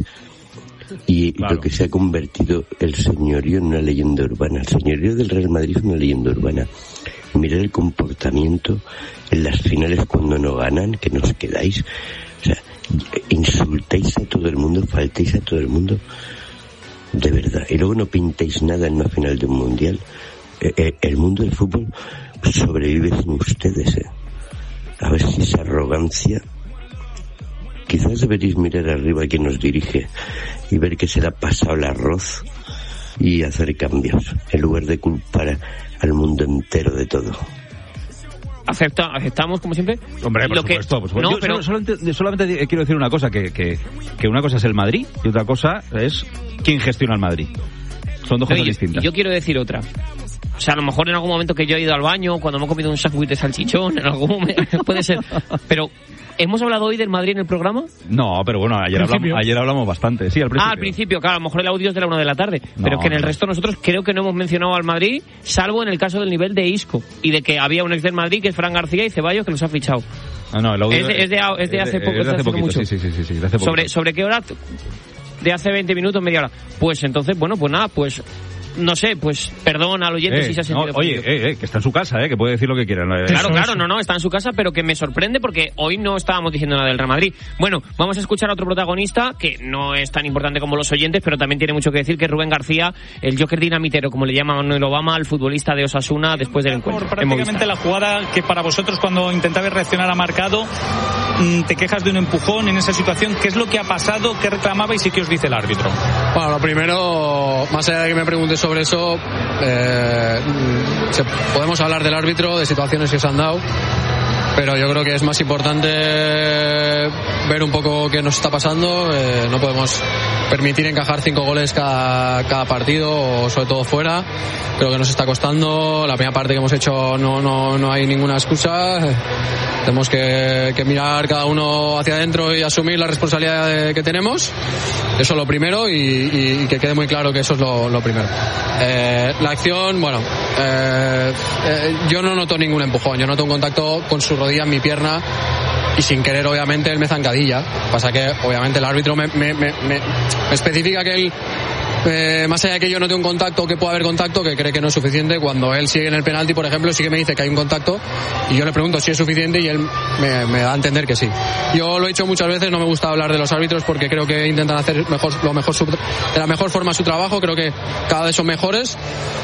y Claro. lo que se ha convertido el señorío en una leyenda urbana. El señorío del Real Madrid es una leyenda urbana. Mirad el comportamiento en las finales cuando no ganan, que nos quedáis. O sea, insultáis a todo el mundo, faltáis a todo el mundo. De verdad. Y luego no pintáis nada en una final de un mundial. Eh, eh, el mundo del fútbol sobrevive sin ustedes, ¿eh? A ver si esa arrogancia... Quizás deberéis mirar arriba a quien nos dirige y ver que se le ha pasado el arroz y hacer cambios, en lugar de culpar al mundo entero de todo. Acepta, aceptamos, como siempre. Hombre, por Lo que- supuesto, por supuesto. No, Yo pero- solo- solamente, solamente quiero decir una cosa, que, que, que una cosa es el Madrid y otra cosa es quién gestiona el Madrid. Son dos No, cosas y- distintas. y yo quiero decir otra. O sea, a lo mejor en algún momento que yo he ido al baño, cuando me he comido un sándwich de salchichón, en algún momento, puede ser. Pero, ¿hemos hablado hoy del Madrid en el programa? No, pero bueno, ayer hablamos, Principio. ayer hablamos bastante. Sí, al principio. Ah, al principio, claro, a lo mejor el audio es de la una de la tarde. No, pero que en el no. resto nosotros creo que no hemos mencionado al Madrid, salvo en el caso del nivel de Isco. Y de que había un ex del Madrid, que es Fran García y Ceballos, que los ha fichado. Ah, no, el audio Es de, es de, es de hace poco, es de es de hace hace poquito, mucho. sí, sí, sí, sí, sí, de hace poquito. ¿Sobre, ¿Sobre qué hora? De hace veinte minutos, media hora. Pues entonces, bueno, pues nada, pues... No sé, pues perdón al oyente Eh, si se ha no, sentido oye, ofendido. eh, eh, que está en su casa, eh, que puede decir lo que quiera. ¿no? Claro, claro, no, no, está en su casa, pero que me sorprende porque hoy no estábamos diciendo nada del Real Madrid. Bueno, vamos a escuchar a otro protagonista que no es tan importante como los oyentes, pero también tiene mucho que decir, que es Rubén García, el Joker dinamitero, como le llama Manuel Obama, el futbolista de Osasuna después del encuentro. Por prácticamente la jugada que para vosotros cuando intentabais reaccionar ha marcado, mm, te quejas de un empujón en esa situación. ¿Qué es lo que ha pasado? ¿Qué reclamabais y qué os dice el árbitro? Bueno, lo primero, más allá de que me preguntes sobre eso, eh, se- podemos hablar del árbitro, de situaciones que se han dado, pero yo creo que es más importante ver un poco qué nos está pasando. Eh, no podemos permitir encajar cinco goles cada, cada partido, o sobre todo fuera. Creo que nos está costando. La primera parte que hemos hecho no, no, no hay ninguna excusa. Tenemos que, que mirar cada uno hacia adentro y asumir la responsabilidad que tenemos. Eso es lo primero, y, y- y que quede muy claro que eso es lo, lo primero. Eh, la acción, bueno, eh, eh, yo no noto ningún empujón. Yo noto un contacto con su rodilla en mi pierna y sin querer, obviamente, él me zancadilla. Pasa que, obviamente, el árbitro me, me, me, me- me especifica que él, eh, más allá de que yo note un contacto o que pueda haber contacto, que cree que no es suficiente, cuando él sigue en el penalti, por ejemplo, sí que me dice que hay un contacto y yo le pregunto si es suficiente y él me, me da a entender que sí. Yo lo he dicho muchas veces, no me gusta hablar de los árbitros porque creo que intentan hacer mejor, lo mejor su- de la mejor forma su trabajo. Creo que cada vez son mejores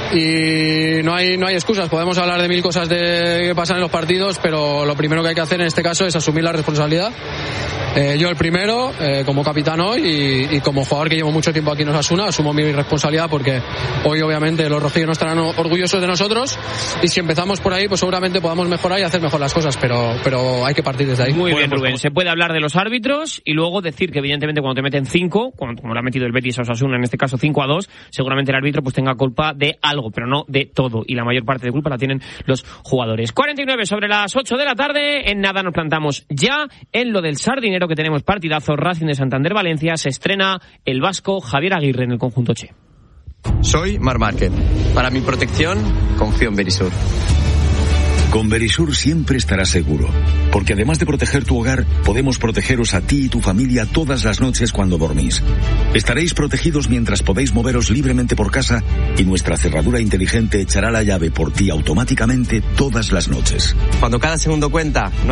y no hay, no hay excusas. Podemos hablar de mil cosas de que pasan en los partidos, pero lo primero que hay que hacer en este caso es asumir la responsabilidad. Eh, yo el primero, eh, como capitán hoy y, y como jugador que llevo mucho tiempo aquí en Osasuna, asumo mi responsabilidad porque hoy obviamente los rojillos no estarán orgullosos de nosotros y si empezamos por ahí pues seguramente podamos mejorar y hacer mejor las cosas, pero, pero hay que partir desde ahí. Muy bueno, bien, pues, Rubén. pues, Se puede hablar de los árbitros y luego decir que evidentemente cuando te meten cinco, cuando, como lo ha metido el Betis a Osasuna, en este caso cinco a dos, seguramente el árbitro pues tenga culpa de algo, pero no de todo. Y la mayor parte de culpa la tienen los jugadores. cuarenta y nueve sobre las ocho de la tarde. En nada nos plantamos ya en lo del Sardinero, que tenemos partidazo. Racing de Santander-Valencia. Se estrena el vasco Javier Aguirre en el conjunto Che. Soy Mar Márquez. Para mi protección, confío en Verisur. Con Verisur siempre estarás seguro, porque además de proteger tu hogar, podemos protegeros a ti y tu familia todas las noches cuando dormís. Estaréis protegidos mientras podéis moveros libremente por casa y nuestra cerradura inteligente echará la llave por ti automáticamente todas las noches. Cuando cada segundo cuenta, no